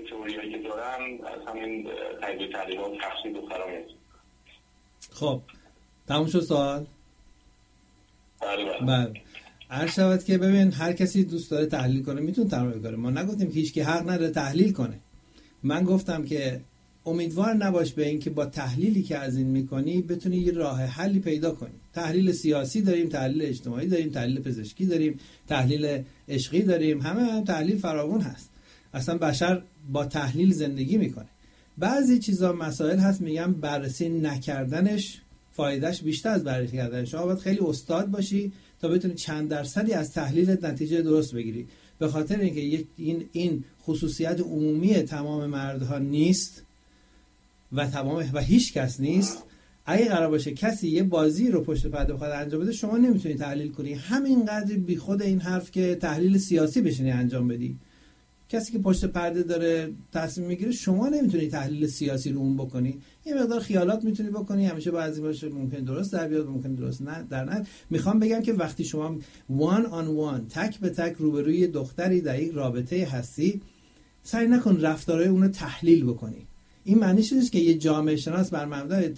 تئوریایی که دارن از همین تجزیه تحلیلات تفسیر دخترها میاد. خب تموم شد سوال؟ بله. عرض شود که ببین هر کسی دوست داره تحلیل کنه میتونه تحلیل کنه. ما نگفتیم که هیچ کی حق نداره تحلیل کنه. من گفتم که امیدوار نباش به این که با تحلیلی که از این میکنی بتونی یه راه حلی پیدا کنی. تحلیل سیاسی داریم، تحلیل اجتماعی داریم، تحلیل پزشکی داریم، تحلیل عشقی داریم، همه تحلیل فراوان هست. اصلا بشر با تحلیل زندگی میکنه. بعضی چیزا مسائل هست میگم بررسی نکردنش فایدهش بیشتر از بررسی کردنش. شما باید خیلی استاد باشی تا بتونی چند درصدی از تحلیلت نتیجه درست بگیری. به خاطر اینکه این خصوصیت عمومی تمام مردها نیست و هیچ کس نیست. اگه قرار باشه کسی یه بازی رو پشت پرده بخواد انجام بده شما نمیتونی تحلیل کنی. همینقدر بی خود این حرف که تحلیل سیاسی بشینی انجام بدی. کسی که پشت پرده داره تصمیم میگیره شما نمیتونی تحلیل سیاسی رو اون بکنی. یه مقدار خیالات میتونی بکنی، همیشه بعضی باشه ممکن درست در بیاد ممکن درست نه در نه. میخوام بگم که وقتی شما وان آن وان تک به تک روبروی دختری در یک رابطه هستی سعی نکن رفتارهای اون رو تحلیل بکنی. این معنیش نیست که یه جامعه شناس بر مبنای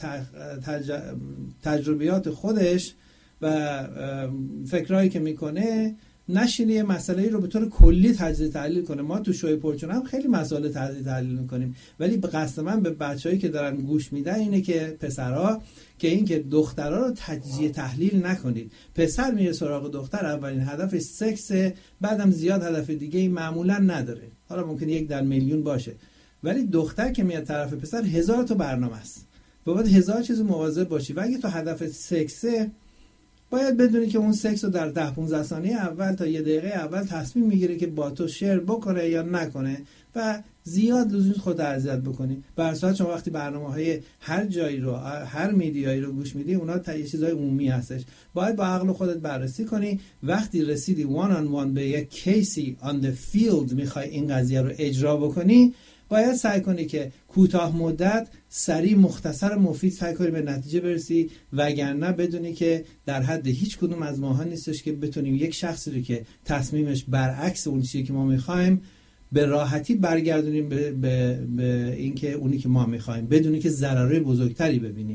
تجربیات خودش و فکرایی که میکنه نشینه یه مسئله رو به طور کلی تجزیه تحلیل کنه. ما تو شوی پرچون هم خیلی مسائل تجزیه تحلیل میکنیم، ولی به قصد من به بچه‌هایی که دارن گوش میدن اینه که پسرها که این که دخترها رو تجزیه تحلیل نکنید. پسر میره سراغ دختر اولین هدفش سکسه، بعدم زیاد هدف دیگه ای معمولا نداره. حالا ممکن 1 در میلیون باشه، ولی دختر که میاد طرف پسر 1000 تا برنامه است. باید 1000 چیز مواظب باشی. و اگه تو هدف سکسه باید بدونی که اون سکس رو در 10-15 ثانیه اول تا 1 دقیقه اول تصمیم میگیره که با تو شیر بکنه یا نکنه و زیاد لزوم خود اذیت بکنی. به هر صورت شما وقتی برنامه‌های هر جایی رو هر میدیایی رو گوش میدی اونا چیزای عمومی هستش. باید با عقل خودت بررسی کنی. وقتی رسیدی وان آن وان به یک کیسی آن دی فیلد میخوای این قضیه رو اجرا بکنی، باید سعی کنی که کوتاه مدت سریع مختصر مفید سعی کنی به نتیجه برسی، وگرنه بدونی که در حد هیچ کدوم از ماها نیستش که بتونیم یک شخصی رو که تصمیمش برعکس اون چیزی که ما میخوایم به راحتی برگردونیم به این که اونی که ما میخوایم، بدونی که ضررهای بزرگتری ببینیم.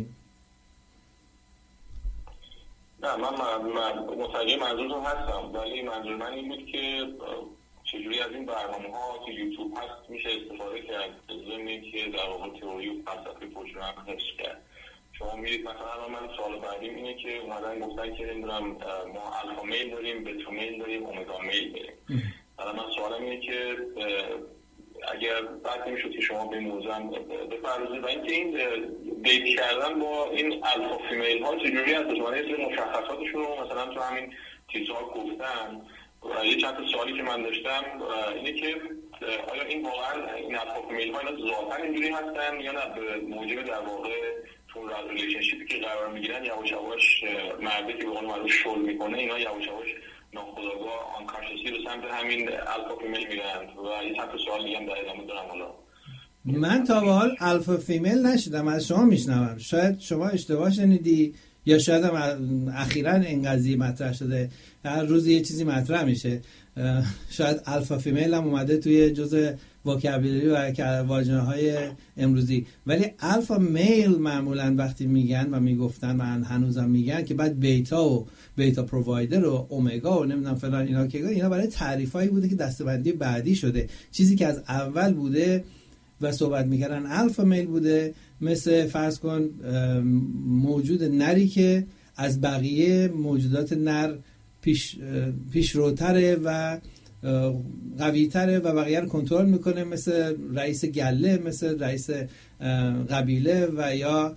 نه من متوجه منظورتون هستم، ولی منظور من این بود که چجوری از این برنامه‌ها که یوتیوب هست میشه استفاده کرد ضمن که در واقع تئوری و فلسفه پشت هم حفظ کرد. شما میرید مثلا من سوال بعدیم اینه که اومدن گفتن که نمیدونم ما الفا میل داریم، بتا میل داریم، اومگا میل داریم. حالا من سوالم اینه که اگر بعد نمیشد که شما به موضوع بپردازید و اینکه این دیت کردن با این الفا فیمیل ها چجوری هست؟ شما یه سری مشخصاتشون رو مثلا تو همین چیزها گفتن. یه چند تا سوالی که من داشتم اینه که آیا این واقعا این الفا فیمیل ها اینا ذاتاً اینجوری هستن یا نه به موجب در واقع تو ریلیشنشیپی که قرار میگیرن یواش یواش مردی که به قول معروف شل میکنه اینا یواش یواش ناخودآگاه آنکانشسلی به سمت همین الفا فیمیل میرن و یه چند تا سوال دیگه هم در ادامه دارم. حالا من تا به حال الفا فیمیل نشدم، از شما میشنوم. شاید شما اشتباه شنیدی یا شاید هم اخیراً این قضیه مطرح شده. هر روز یه چیزی مطرح میشه. شاید الفا فیمیل هم اومده توی جزء وکابولری و واژه‌های امروزی، ولی الفا میل معمولاً وقتی میگن و میگفتن من هنوزم میگن که بعد بیتا و بیتا پرووایدر و اومگا و نمیدونم فلان اینا که اینا برای تعریفایی بوده که دسته‌بندی بعدی شده. چیزی که از اول بوده و صحبت میکردن الفا میل بوده، مثل فرض کن موجود نری که از بقیه موجودات نر پیشروتره و قوی‌تره و بقیه رو کنترل میکنه، مثل رئیس گله، مثل رئیس قبیله و یا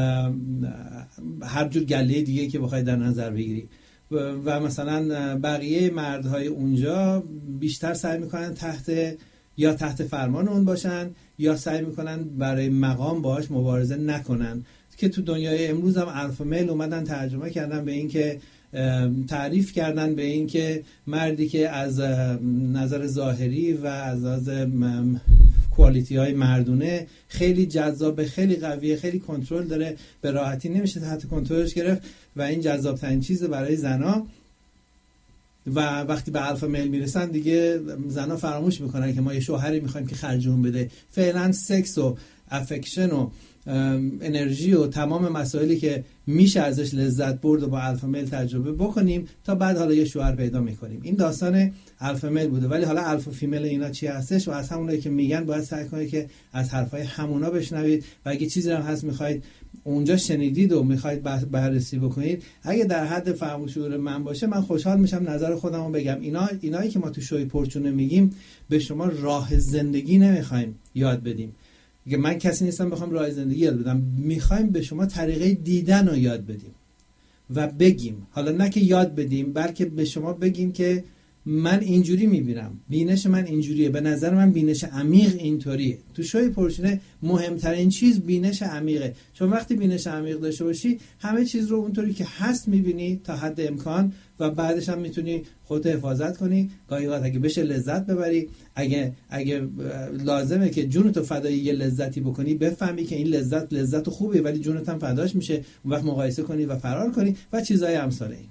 هر جور گله دیگه که بخوای در نظر بگیری. و مثلا بقیه مردهای اونجا بیشتر سعی میکنن تحت فرمان اون باشن یا سعی میکنن برای مقام باهاش مبارزه نکنن، که تو دنیای امروز هم الفا میل اومدن ترجمه کردن به این که تعریف کردن به این که مردی که از نظر ظاهری و از کوالیتی های مردونه خیلی جذابه، خیلی قویه، خیلی کنترل داره، به راحتی نمیشه تحت کنترلش گرفت و این جذاب ترین چیز برای زنا. و وقتی به الفا میل میرسن دیگه زنا فراموش میکنن که ما یه شوهری میخوایم که خرجمون بده. فعلا سکس و افکشن و انرژی و تمام مسائلی که میشه ازش لذت برد و با الفا میل تجربه بکنیم تا بعد حالا یه شوهر پیدا میکنیم. این داستان الفا میل بوده. ولی حالا الفا فیمیل اینا چی هستش و از همونایی که میگن باید سعی کنید که از حرفای همونا بشنوید و اگه چیزی هم هست میخواید اونجا شنیدید و میخواید بررسی بکنید، اگه در حد فهم و شعور من باشه من خوشحال میشم نظر خودمو بگم. اینایی که ما تو شوی پرچونه میگیم به شما راه زندگی نمیخوایم یاد بدیم. من کسی نیستم بخوام راه زندگی یاد بدم، میخوایم به شما طریقه دیدن رو یاد بدیم و بگیم. حالا نه که یاد بدیم بلکه به شما بگیم که من اینجوری میبینم، بینش من اینجوریه، به نظر من بینش عمیق اینطوریه. تو شوی پرچونه مهمترین چیز بینش عمیقه، چون وقتی بینش عمیق داشته باشی همه چیز رو اونطوری که هست میبینی تا حد امکان و بعدش هم میتونی خودت حفاظت کنی. گاهی اوقات اگه بشه لذت ببری، اگه لازمه که جونتو فدای یه لذتی بکنی، بفهمی که این لذت خوبه ولی جونت هم فداش میشه، اون وقت مقایسه کنی و فرار کنی و چیزای امثال این.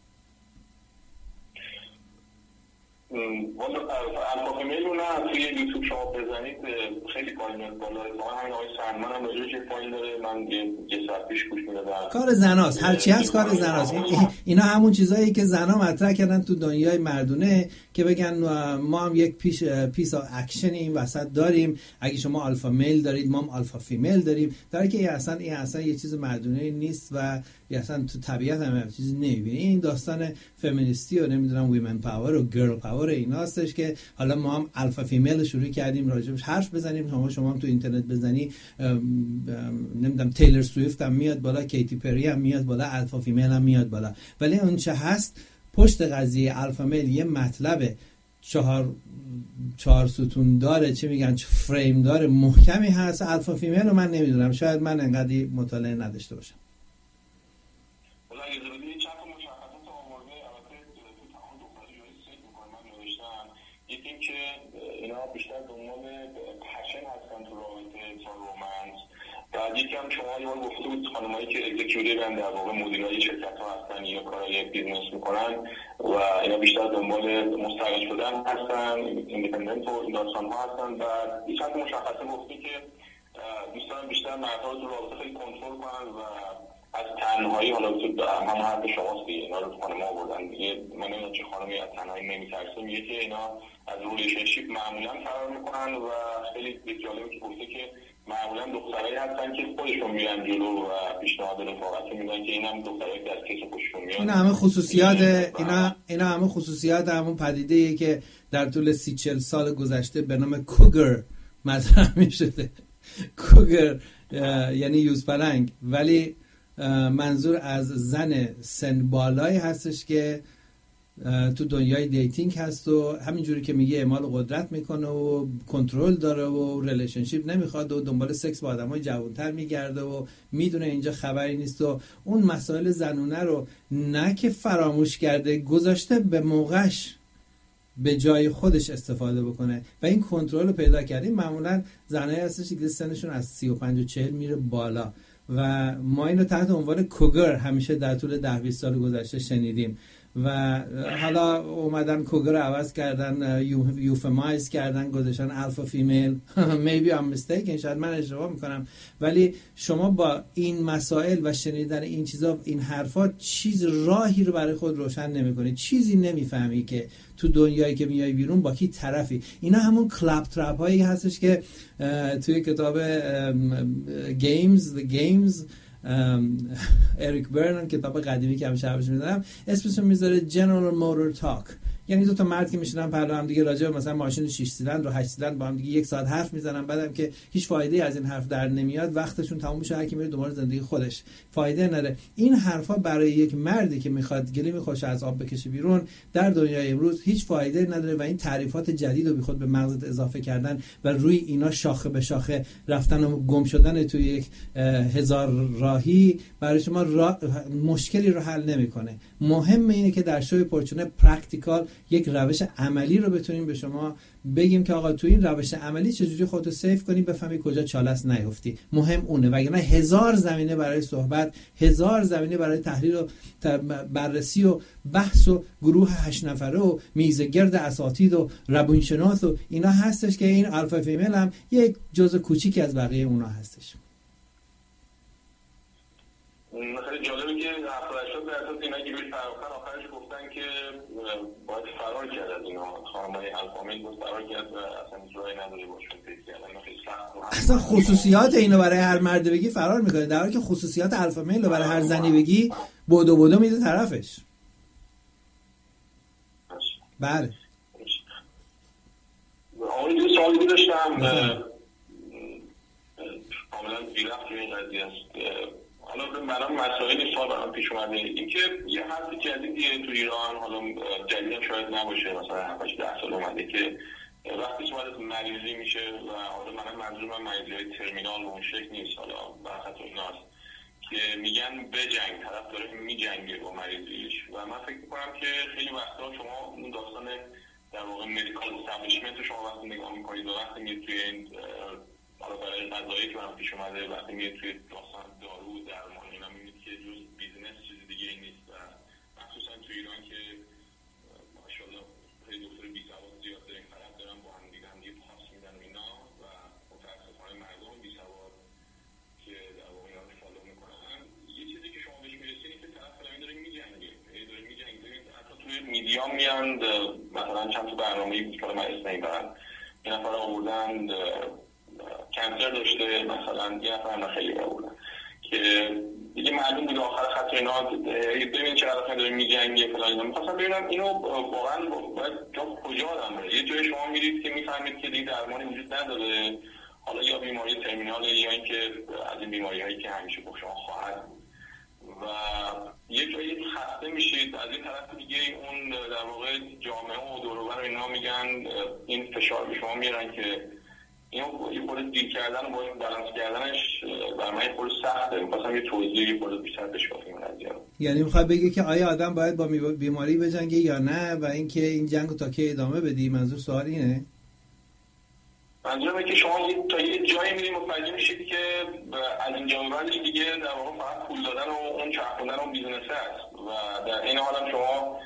والا الفا فیمیل رو نه توی یوتیوب شما بزنید خیلی پایین میاد بالا. همین آقای سلمان هم راجعش یه پایین داره، من یه ساعت پیش گوش میدادم. کار زناست، هرچی هست کار زناست. اینا همون چیزایی که زنا مطرح کردن تو دنیای مردونه که بگن ما هم یک پیس اکشن این وسط داریم، اگه شما الفا میل دارید ما هم الفا فیمیل داریم، در حالی که این اصلا یه چیز مردونه نیست و اصلا تو طبیعت هم چیزی نمیبینی. این داستان فمینیستی و نمیدونم ویمن پاور و گرل پاور ایناستش که حالا ما هم الفا فیمیل شروع کردیم راجبش حرف بزنیم. شما هم تو اینترنت بزنی نمیدونم تیلر سویفت هم میاد بالا، کیتی پری هم میاد بالا، الفا فیمیل هم میاد بالا. ولی اون چه هست پشت قضیه الفا میل یه مطلب چهار ستون داره، چی میگن فریم داره محکمی هست. الفا فیمیل رو من نمیدونم، شاید من انقدر مطالعه نداشته باشم. بیشتر دنبال پشن هستن تو رابطه تا رومنس. بعد یکی هم شما یه بار گفته بود خانمایی که اگزیکیوتیو هم در واقع مدیرای شرکت‌ها هستن یا کارهای بیزنس میکنن و اینا بیشتر دنبال مستقل شدن هستن، ایندیپندنت و این داستان‌ها هستن. و یه چند مشخصه گفتی که دوستان بیشتر مردها رو تو رابطه خیلی کنترل کنن و از تنهایی، حالا تو هم حرف شماست دیگه، اینا رو خانم‌ها آوردن دیگه. من نمیدونم چه خانمی از تنهایی نمی‌ترسه، میگه که اینا از ریلیشنشیپ معمولا فرار میکنن و خیلی جالبه که گفته که معمولا دخترایی هستن که خودشون میرن جلو و پیشنهاد رفاقتی میدن که اینم دخترایی که از کیس خودشون میاد. اینا همه خصوصیات همون پدیده‌ایه که در طول 30-40 سال گذشته به نام کوگر مطرح میشده. کوگر یعنی یوزپلنگ، ولی منظور از زن سن بالایی هستش که تو دنیای دیتینگ هست و همینجوری که میگه اعمال قدرت میکنه و کنترل داره و ریلیشنشیپ نمیخواد و دنبال سکس با آدمای جوانتر میگرده و میدونه اینجا خبری نیست و اون مسائل زنونه رو نه که فراموش کرده، گذاشته به موقعش به جای خودش استفاده بکنه و این کنترل رو پیدا کردیم. معمولا زنایی هستش که سنشون از 35 و 40 میره بالا و ما اینو تحت عنوان کوگر همیشه در طول 10-20 سال گذشته شنیدیم و حالا اومدن کوگر رو عوض کردن، یوفمایز کردن، گذاشتن الفا فیمیل. maybe I'm mistaken، شاید من اشتباه میکنم، ولی شما با این مسائل و شنیدن این چیزا، این حرفا، چیز راهی رو برای خود روشن نمیکنی، چیزی نمیفهمی که تو دنیایی که میای بیرون با کی طرفی. اینا همون کلاب ترپ هایی هستش که توی کتاب گیمز اریک برنن، کتاب قدیمی که همیشه حرفش میزنم، اسمش رو میذاره جنرال موتور تاک. یعنی دو تا مرد که میشینن پلو هم دیگه راجع به مثلا ماشین 6 سیلندر و 8 سیلندر با هم دیگه 1 ساعت حرف میزنن، بعدم که هیچ فایده از این حرف در نمیاد، وقتشون تموم میشه، هر کی میره دنبال زندگی خودش، فایده نداره. این حرفا برای یک مردی که میخواد گلی خوش از آب بکشه بیرون در دنیای امروز هیچ فایده نداره و این تعریفات جدید رو بیخود به مغزت اضافه کردن و روی اینا شاخه به شاخه رفتن و گم شدن توی یک هزار راهی برای شما مشکلی رو حل نمیکنه. مهم اینه که در شوی پرچونه پرکتیکال یک روش عملی رو بتونیم به شما بگیم که آقا تو این روش عملی چجوری خودتو سیف کنی، بفهمی کجا چالش نیفتی. مهم اونه، وگرنه هزار زمینه برای صحبت، هزار زمینه برای تحلیل و بررسی و بحث و گروه 8 نفره و میز گرد اساتید و روانشناس و اینا هستش که این الفا فیمیل هم یک جزء کوچیکی از بقیه اونا هستش. خیلی جالبه که 70-80% اینا که روی فراخر آخرش گفتن که باید فرار کرد از اینا، خانمای الفامیل بود فرار کرد و اصلا جایی نداره باشون پیش کردن. اصلا خصوصیات اینو برای هر مرد بگی فرار میکنه، در حالی که خصوصیات الفامیل رو برای هر زنی بگی بودو میده طرفش. بله. آقای یه سوالی داشتم کاملا بی‌ربط به این قضیه است. حالا برام مسائل سوال برام پیش اومده، اینکه یه حرف جدیدیه تو ایران، حالا جدید شاید نباشه، مثلا 7-10 سال اومده که وقتی صحبت مریضی میشه و حالا منظورم مریضی‌های ترمینال و اون شکل نیست، حالا برخط ایناست که میگن بجنگ، طرف داره میجنگه با مریضیش. و من فکر میکنم که خیلی وقتا شما اون داستان در واقع مدیکال استابلیشمنت رو شما وقتی نگاه میکنید و وقتی میاد توی این حالا برای قضایی که برام پیش اومده، وقتی میاد توی داستان دارو درمان اینا میبینید که جز بیزنس چیز دیگه ای نیست. و مخصوصا تو ایران که ماشاءالله خیلی دکتر بی سواد زیاد داریم، طرف دارن با هم دیگه پاس میدن اینا و متاسفانه مردم بی سواد که در واقع اینا رو فالو میکنن، یه چیزی که شما بهش میرسید که طرف فلانی داره میجنگه، داره میجنگه. حتی توی میدیا میان مثلا چند تا برنامه‌ای بود که من اسم نمیبرم، این نفر آوردن کانسر داشته، مثلا یه نفر خیلی آوردن که دیگه معلوم بود آخر خط اینا ببین چقدر داره میجنگه فلان اینا. می‌خواستم ببینم اینو واقعا باید کجا آدم بره. یه جای شما میرید که میفهمید که دیگه درمانی وجود نداره، حالا یا بیماری ترمیناله یا اینکه از این بیماری‌هایی که همیشه با شما خواهد بود، و یه جایی خسته میشید. از این طرف دیگه اون در واقع جامعه و دور و بر اینا میگن این فشار به شما میارن که اینو یه خورده دیل کردن و باید بالانس کردنش برای من خورده سخته. می‌خواستم یه توضیح یه خورده بیشتر بشکافیم این قضیه رو. یعنی میخواد بگه که آیا آدم باید با بیماری بجنگه یا نه، و اینکه این جنگو تا کی ادامه بدی؟ منظور سوال اینه؟ منظورم اینه که شما تا یه جایی میریم متوجه میشید که از اینجا به بعدش دیگه در واقع فقط پول دادن و اون چرخوندن اون بیزنس هست و در این حال هم شما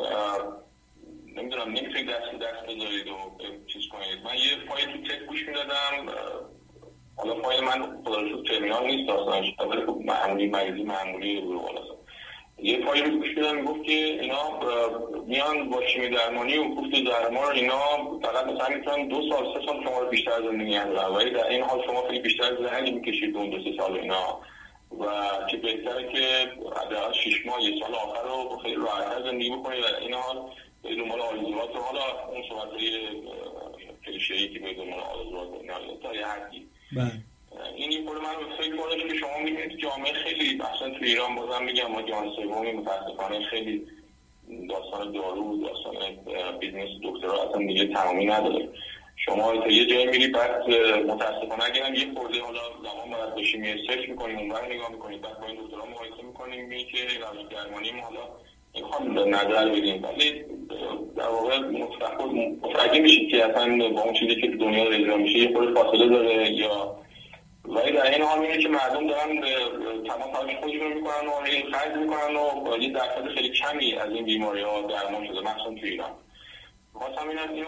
نمیدونم نمیتونید دست بذارید و چیز کنید. من یه فایل تو تک گوش میدادم، حالا فایل من خدا رو شکر ترمینال نیست داستانش، ولی خب معمولی مریضی معمولی رو بالا. یه فایل رو گوش میدادم میگفت که اینا میان با شیمی درمانی و کوفت درمان اینا فقط مثلا میتونن 2 سال 3 سال شما رو بیشتر زندگی ندارن، ولی در این حال شما خیلی بیشتر زندگی میکشید اون 2-3 سال اینا، و چه بهتره که حداقل 6 ماه 1 سال آخر رو خیلی راحت‌تر زندگی بکنید و در این حال به دنبال آرزوهات. حالا اون صحبت‌های کلیشه‌ای که به دنبال آرزوهات اینا تا یه حدی این خود من فکر کنم که شما می‌بینید جامعه خیلی اصلا تو ایران بازم میگم ما جهان سومی متأسفانه خیلی داستان دارو داستان بیزنس دکترا اصلا دیگه تمامی نداره. شما تا یه جایی میری بعد متأسفانه اگه هم یه خورده حالا زمان باید بشیم یه سرچ می‌کنیم اونور نگاه می‌کنیم بعد با این دکترا مقایسه می‌کنیم می‌بینید که روش درمانی حالا میخوام نظر بدیم، ولی در واقع متوجه میشید که اصلا با اون چیزی که دنیا داره اجرا میشه یه خورده فاصله داره، یا ولی در این حال میبینید که مردم دارن تمام تلاش خودشون میکنن و خیلی خرج میکنن و یه درصد خیلی کمی از این بیماری ها درمان شده مخصوصا تو ایران. خواستم این از اینو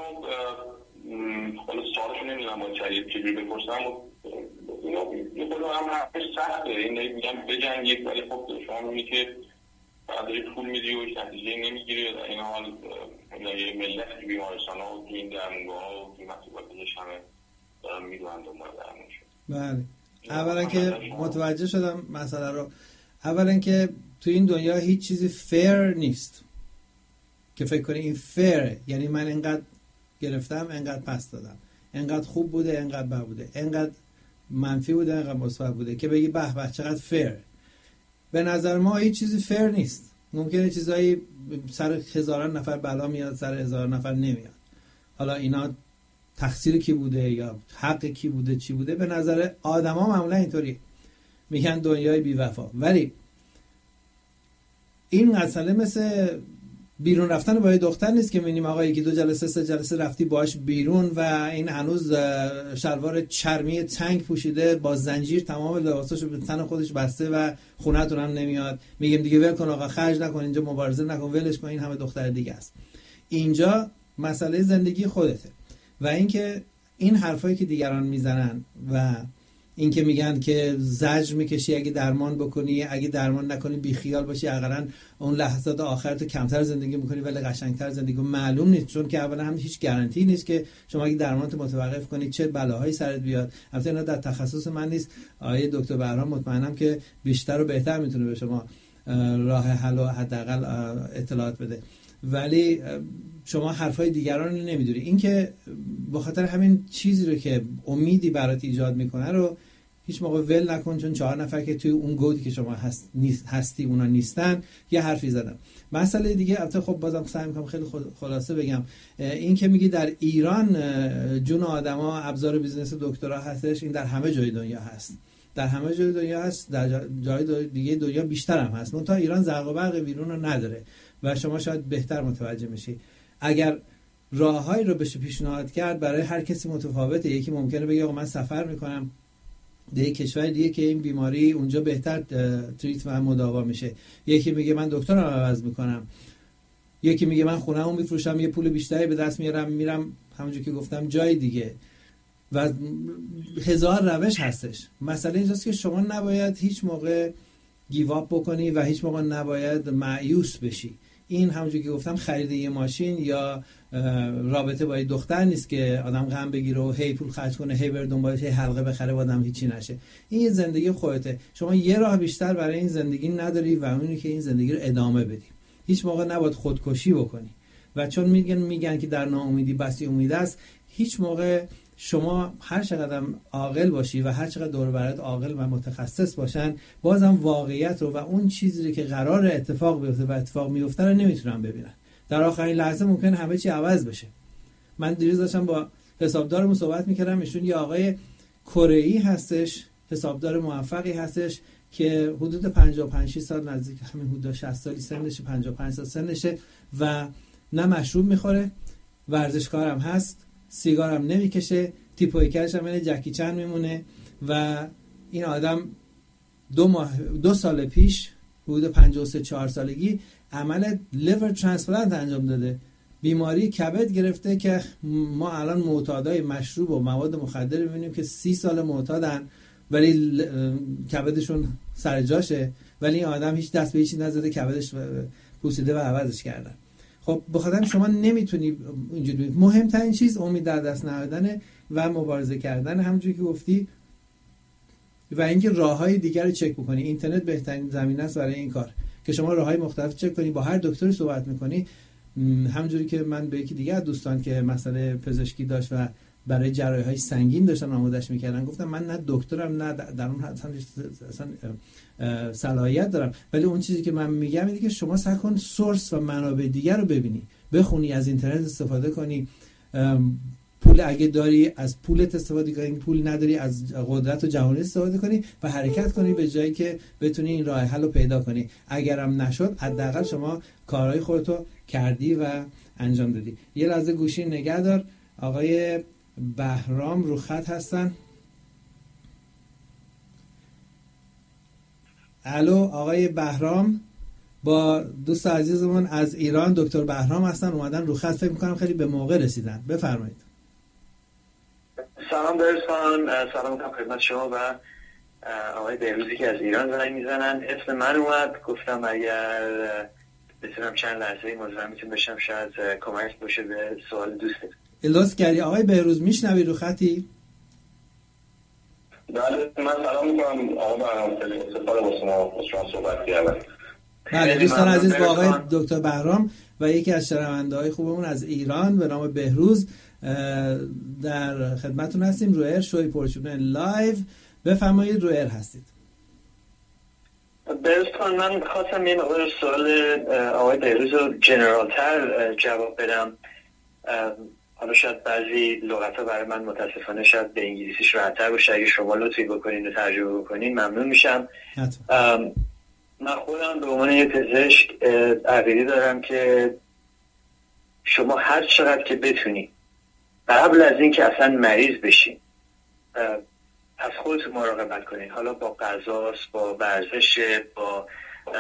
خلاص سوالشو نمیدونم با چجوری بپرسم و اینو یه خورده هم حرفش سخته، این میگم بجنگید ولی خب شما میبینید که بعدی پول میدی و هیچ نتیجه نمیگیری. در این حال یه ملت که بیمارستان ها و تو این درمونگاه ها و توی مطبوعاتش همه دارن میدونن دنبال درمون شد. بله، اولا که متوجه شدم مسئله رو. اولا که تو این دنیا هیچ چیزی فیر نیست که فکر کنی این فیره، یعنی من انقدر گرفتم انقدر پس دادم، انقدر خوب بوده انقدر بد بوده، انقدر منفی بوده انقدر مثبت بوده که بگی به به چقدر فیر. به نظر ما هیچ چیزی فیر نیست. ممکنه چیزایی سر هزاران نفر بلا میاد سر هزاران نفر نمیاد، حالا اینا تقصیر کی بوده یا حق کی بوده چی بوده. به نظر آدما معمولا اینطوری میگن دنیای بی وفا، ولی این مسئله مثل بیرون رفتن با یه دختر نیست که می‌بینیم آقا یکی 2 جلسه 3 جلسه رفتی باهاش بیرون و این هنوز شلوار چرمی تنگ پوشیده با زنجیر تمام لباساشو به تن خودش بسته و خونه‌تون هم نمیاد، میگیم دیگه ول کن آقا، خرج نکن اینجا، مبارزه نکن، ولش کن، این همه دختر دیگه است. اینجا مسئله زندگی خودته و اینکه این حرفایی که دیگران میزنن و این که میگن که زجر میکشی اگه درمان بکنی، اگه درمان نکنی بیخیال باشی، اقلا اون لحظات آخرت کمتر زندگی میکنی ولی قشنگتر زندگی، معلوم نیست، چون که اولا هم هیچ گارانتی نیست که شما اگه درمانت متوقف کنی چه بلاهایی سرت بیاد. البته اینا در تخصص من نیست، آقای دکتر بهرام مطمئنم که بیشتر و بهتر میتونه به شما راه حل و حداقل اطلاعات بده، ولی شما حرفای دیگران رو نمیدونی. این که به خاطر همین چیزی رو که امیدی برات ایجاد میکنه رو هیچ موقع ول نکن، چون 4 نفر که توی اون گودی که شما هستی اونا نیستن یه حرفی زدن. مسئله دیگه البته خب بازم سعی میکنم خیلی خلاصه بگم، این که میگی در ایران جون آدما ابزار بیزنس دکترا هستش، این در همه جای دنیا هست، در همه جای دنیا هست، در جای دیگه دنیا بیشتر هم هست، منتها ایران زرق و برق بیرون رو نداره و شما شاید بهتر متوجه میشی. اگر راههایی رو بشه پیشنهاد کرد برای هر کسی متفاوته. یکی ممکنه بگه آقا من سفر میکنم در یک کشور دیگه که این بیماری اونجا بهتر تریت و مداوا میشه، یکی میگه من دکترم عوض میکنم، یکی میگه من خونه‌مو میفروشم یه پول بیشتری به دست میارم میرم همونجوری که گفتم جای دیگه، و هزار روش هستش. مسئله اینجاست که شما نباید هیچ موقع گیواب بکنی و هیچ موقع نباید مایوس بشی. این همونجوری که گفتم خرید یه ماشین یا رابطه با یه دختر نیست که آدم غم بگیره و هی پول خرج کنه، هی بره دنبالش، هی حلقه بخره و آدم هیچی نشه. این یه زندگی خودته، شما یه راه بیشتر برای این زندگی نداری و اونی که این زندگی رو ادامه بدی. هیچ موقع نباید خودکشی بکنی و چون میگن که در ناامیدی بسی امید است، هیچ موقع شما هر چقدر عاقل باشی و هر چقدر دور و برت عاقل و متخصص باشن، بازم واقعیت رو و اون چیزی که قرار اتفاق بیفته و اتفاق میفته رو نمیتونن ببینن. در آخرین لحظه ممکن همه چی عوض بشه. من دیروز داشتم با حسابدارمون صحبت میکردم، ایشون یه آقای کره‌ای هستش، حسابدار موفقی هستش که حدود 55 سال، نزدیک همین حدود 60 سالی سنشه، 55 سال سنشه و نه مشروب میخوره، ورزشکارم هست، سیگارم نمیکشه، تیپوی کش هم یعنی جکی چن میمونه و این آدم 2 سال پیش حدود 53-4 سالگی عمل لیور ترانسپلانت انجام داده. بیماری کبد گرفته که ما الان معتادای مشروب و مواد مخدر میبینیم که 30 سال معتادن ولی کبدشون سر جاشه، ولی این آدم هیچ دست به هیچی نزده، کبدش پوسیده و عوضش کردن. خب بخاطر شما نمیتونی اینجوری. مهمترین چیز امید در دست نهادن و مبارزه کردن، همونجوری که گفتی، و اینکه راههای دیگر رو چک بکنی. اینترنت بهترین زمینه است برای این کار که شما راههای مختلف چک کنی، با هر دکتری صحبت میکنی. همونجوری که من به یکی دیگه از دوستان که مسئله پزشکی داشت و برای جراحی‌های سنگین داشتن آمادهش میکردن، گفتم من نه دکترم نه در اون اصلا صلاحیت دارم، ولی اون چیزی که من میگم اینه که شما سعی کن سورس و منابع دیگر رو ببینی، بخونی، از اینترنت استفاده کنی، پول اگه داری از پولت استفاده کنی، پول نداری از قدرت و جوانی استفاده کنی و حرکت کنی به جایی که بتونی این راه حل رو پیدا کنی. اگرم نشد حداقل شما کارهای خودتو کردی و انجام دادی. یه لحظه گوشی نگه دار. آقای بهرام رو خط هستن. الو آقای بهرام، با دوست عزیزمون از ایران دکتر بهرام هستن، اومدن رو خط، فکر می‌کنم خیلی به موقع رسیدن. بفرمایید. سلام برسان، سلام خدمت شما و آقای بهروزی که از ایران زنگ میزنن. اسم من اومد، گفتم اگر بتونم چند لحظه مزاحمتون بشم شاید کمک باشه به سوال دوستت. لطف کردی. آقای بهروز میشنوی رو خطی؟ بله من سلام میکنم آقا بهرام، خیلی سپاس با شما صحبت کردم. بله دوستان عزیز، با آقای دکتر بهرام و یکی از شنونده‌های خوبمون از ایران به نام بهروز در خدمتتون هستیم. رو ایر شوی پرچونه لایو. بفرمایید، رو ایر هستید. برسان، من خواستم یه مقدار سوال آقای بهروز رو جنرالتر جواب بدم. حالا شاید بعضی لغت‌ها برای من متاسفانه شاید به انگلیسیش راحت‌تر باشه، اگه شما لطفی بکنین و ترجمه بکنین ممنون میشم. حتما. من خودم به عنوان یه پزشک عقیده دارم که شما هر چقدر که بتونی قبل از این که اصلا مریض بشین از خودتون مراقبت کنین، حالا با غذاست، با ورزش، با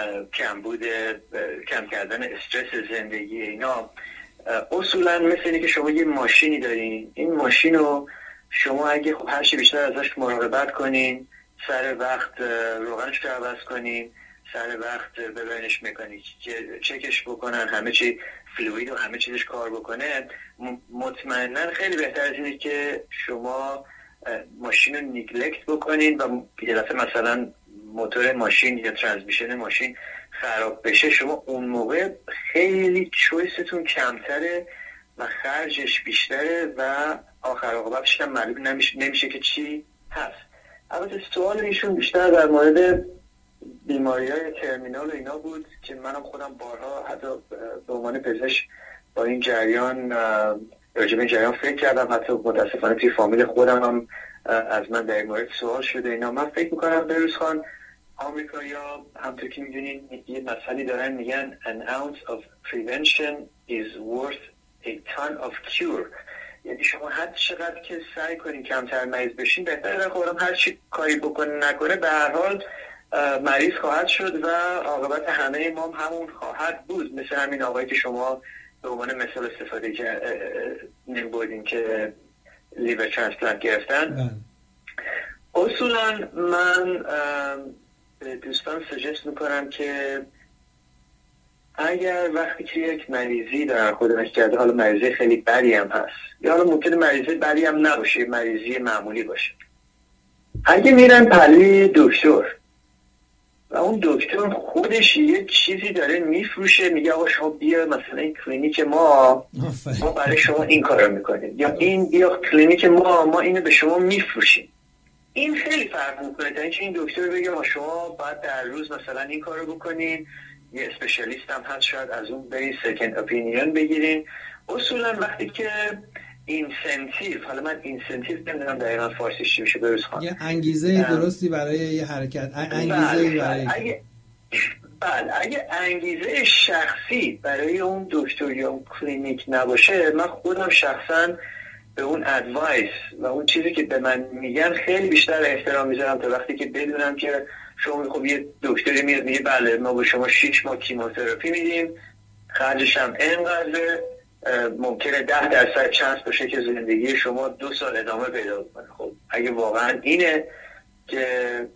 کم کردن استرس زندگی. اینا اصولا مثل اینه که شما یه ماشینی دارین، این ماشین رو شما اگه هر چی بیشتر ازش مراقبت کنین، سر وقت روغنش رو عوض کنین، سر وقت ببرینش مکانیک چکش بکنن، همه چی فلوید و همه چیزش کار بکنه، مطمئنا خیلی بهتر از اینه که شما ماشین رو نیگلکت بکنین و یه دفعه مثلا موتور ماشین یا ترانسمیشن ماشین خراب بشه. شما اون موقع خیلی چویستون کمتره و خرجش بیشتره و آخر عاقبتش هم معلوم نمیشه که چی هست. البته سوال ایشون بیشتر در مورد بیماری‌های ترمینال و اینا بود که منم خودم بارها حتی به عنوان پزشک با این جریان راجع به این جریان فکر کردم، حتی متاسفانه توی فامیل خودم هم از من در این مورد سوال شده اینا. من فکر میکنم بهروز خان آمریکایی‌ها همونطور که میدونین یه مسئله دارن میگن an ounce of prevention is worth a ton of cure. یعنی شما هر چقدر که سعی کنین کمتر مریض بشین بهتره. خودم هر چی کاری بکنه نکنه به هر حال مریض خواهد شد و عاقبت همه ما همون خواهد بود. مثل همین آقایی که شما به عنوان مثال استفاده نمی‌بردین که لیور ترانسپلانت گرفتن. اصولا من به دوستان سجست میکنم که اگر وقتی که یک مریضی دارن خودش کرده، حالا مریضی خیلی بدی هم هست یا حالا ممکنه مریضی بدی هم نباشه، مریضی معمولی باشه، اگه میرن پلوی دکتر و اون دکتر خودش یه چیزی داره میفروشه، میگه آقا شما بیا مثلا این کلینیک ما برای شما این کارو میکنیم، یا این بیا کلینیک ما اینو به شما میفروشیم، این خیلی فرق میکنه تا اینکه این دکتر بگه ما شما باید در روز مثلا این کارو بکنین، یه اسپشیالیست هم هست شاید از اون برین سکند اپینیون بگیرین. اصولا وقتی که اینسنتیو، حالا من اینسنتیو نمیدونم دقیقا فارسیش چی میشه بروز خان، یه انگیزه درستی برای یه حرکت، انگیزه برای اگه انگیزه شخصی برای اون دکتر یا اون کلینیک نباشه، من خودم شخصا به اون ادوایس و اون چیزی که به من میگن خیلی بیشتر احترام میذارم تا وقتی که بدونم که شما خب یه دکتری میاد میگه بله ما به شما 6 ماه کیموتراپی میدیم، خرجش هم اینقدر، ممکنه 10% چانس باشه که زندگی شما 2 سال ادامه پیدا کنه. خب اگه واقعا اینه که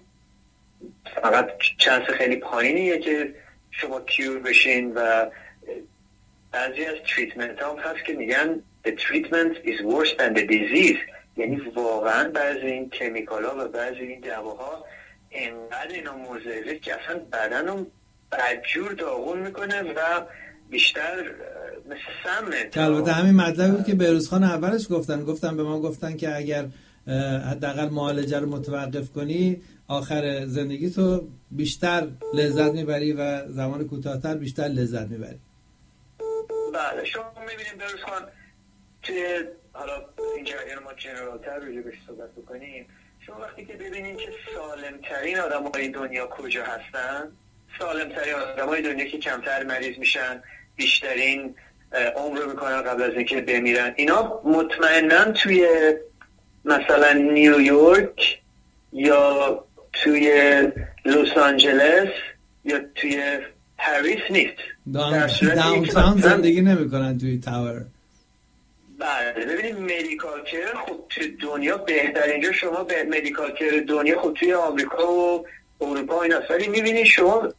فقط چانس خیلی پایینیه که شما کیور بشین و بعضی از تریتمنت هم هست که میگن the treatment is worse than the disease، یعنی واقعا بعضی این کمیکال ها و بعضی این دواها اینقدر اینا مضره که اصلا بدن رو بدجور داغون میکنه و بیشتر مثل سمه. البته همین مطلبی بود که بهروز خان اولش گفتن به ما گفتن که اگر حداقل معالجه رو متوقف کنی آخر زندگی تو بیشتر لذت میبری و زمان کوتاه‌تر بیشتر لذت میبری. بله شما میبینیم بهروز خان توی حالا اینجا ما جنرالتر روی بهش صحبت بکنیم، شما وقتی که ببینید که سالمترین آدمای دنیا کجا هستن، سالمترین آدمای دنیا که کمتر مریض میشن، بیشترین عمر میکنن قبل از اینکه بمیرن، اینا مطمئناً توی مثلا نیویورک یا توی لس آنجلس یا توی پاریس نیست. داونتاون زندگی نمیکنن توی تاور. بله ببینید مدیکال کیر خب توی دنیا بهترین جا، شما به مدیکال کیر دنیا خب توی آمریکا و اروپا این است، ولی میبینید شما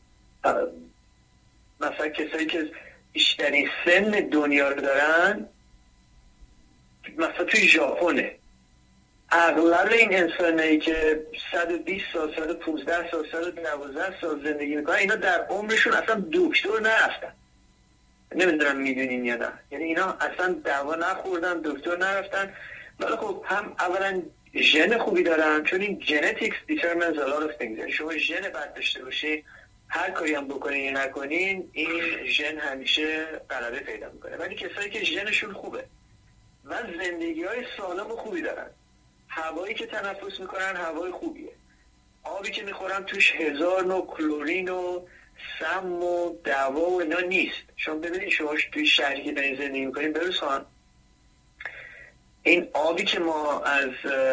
مثلا کسایی که بیشترین سن دنیا رو دارن مثلا توی ژاپنه، اغلب این انسانایی که 120 سال 115 سال 112 سال زندگی میکنن اینا در عمرشون اصلا دکتر نرفتن. نمیدونم میدونین یا نه، یعنی اینا اصلا دوا نخوردن، دکتر نرفتن، ولی خب هم اولا ژن خوبی دارن، چون این genetics determines a lot of things، یعنی شما ژن بد داشته باشین هر کاری هم بکنین یا نکنین این ژن همیشه غلبه پیدا میکنه. ولی کسایی که ژنشون خوبه و زندگی های سالم و خوبی دارن، هوایی که تنفس میکنن هوای خوبیه، آبی که میخورن توش 1000 نوع کلورین و سم و دعوا و اینا نیست. شما ببینید شما توی شهری که دارین زندگی میکنین بروز خان، این آبی که ما از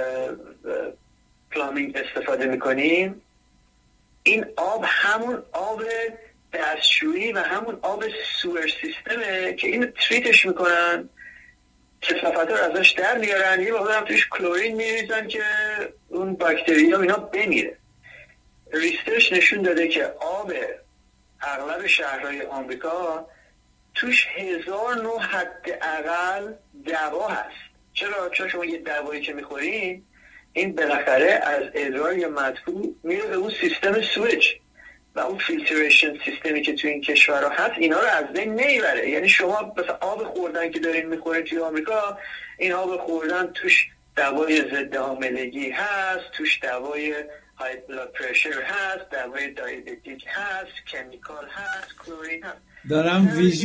پلامینگ استفاده میکنیم، این آب همون آب دستشویی و همون آب سور سیستمه که اینو تریتش میکنن، کثافت رو ازش در میارن، یه موقع هم توش کلورین میریزن که اون باکتریا اینا بمیره. ریسرچ نشون داده که آب اغلب شهرهای آمریکا توش 1000 نوع حداقل دوا هست. چرا؟ چون شما یه دوایی که میخورین این بالاخره از ادرار یا مدفوع میره به اون سیستم سویچ و اون فیلتریشن سیستمی که تو این کشورها هست اینا رو از بین نمیبره. یعنی شما مثلا آب خوردن که دارین میخورین توی آمریکا، این آب خوردن توش دوای ضد حاملگی هست، توش دوای های بلاد پرشر هست، دوای دیابتیک هست، کمیکال هست، کلورین هست. دارم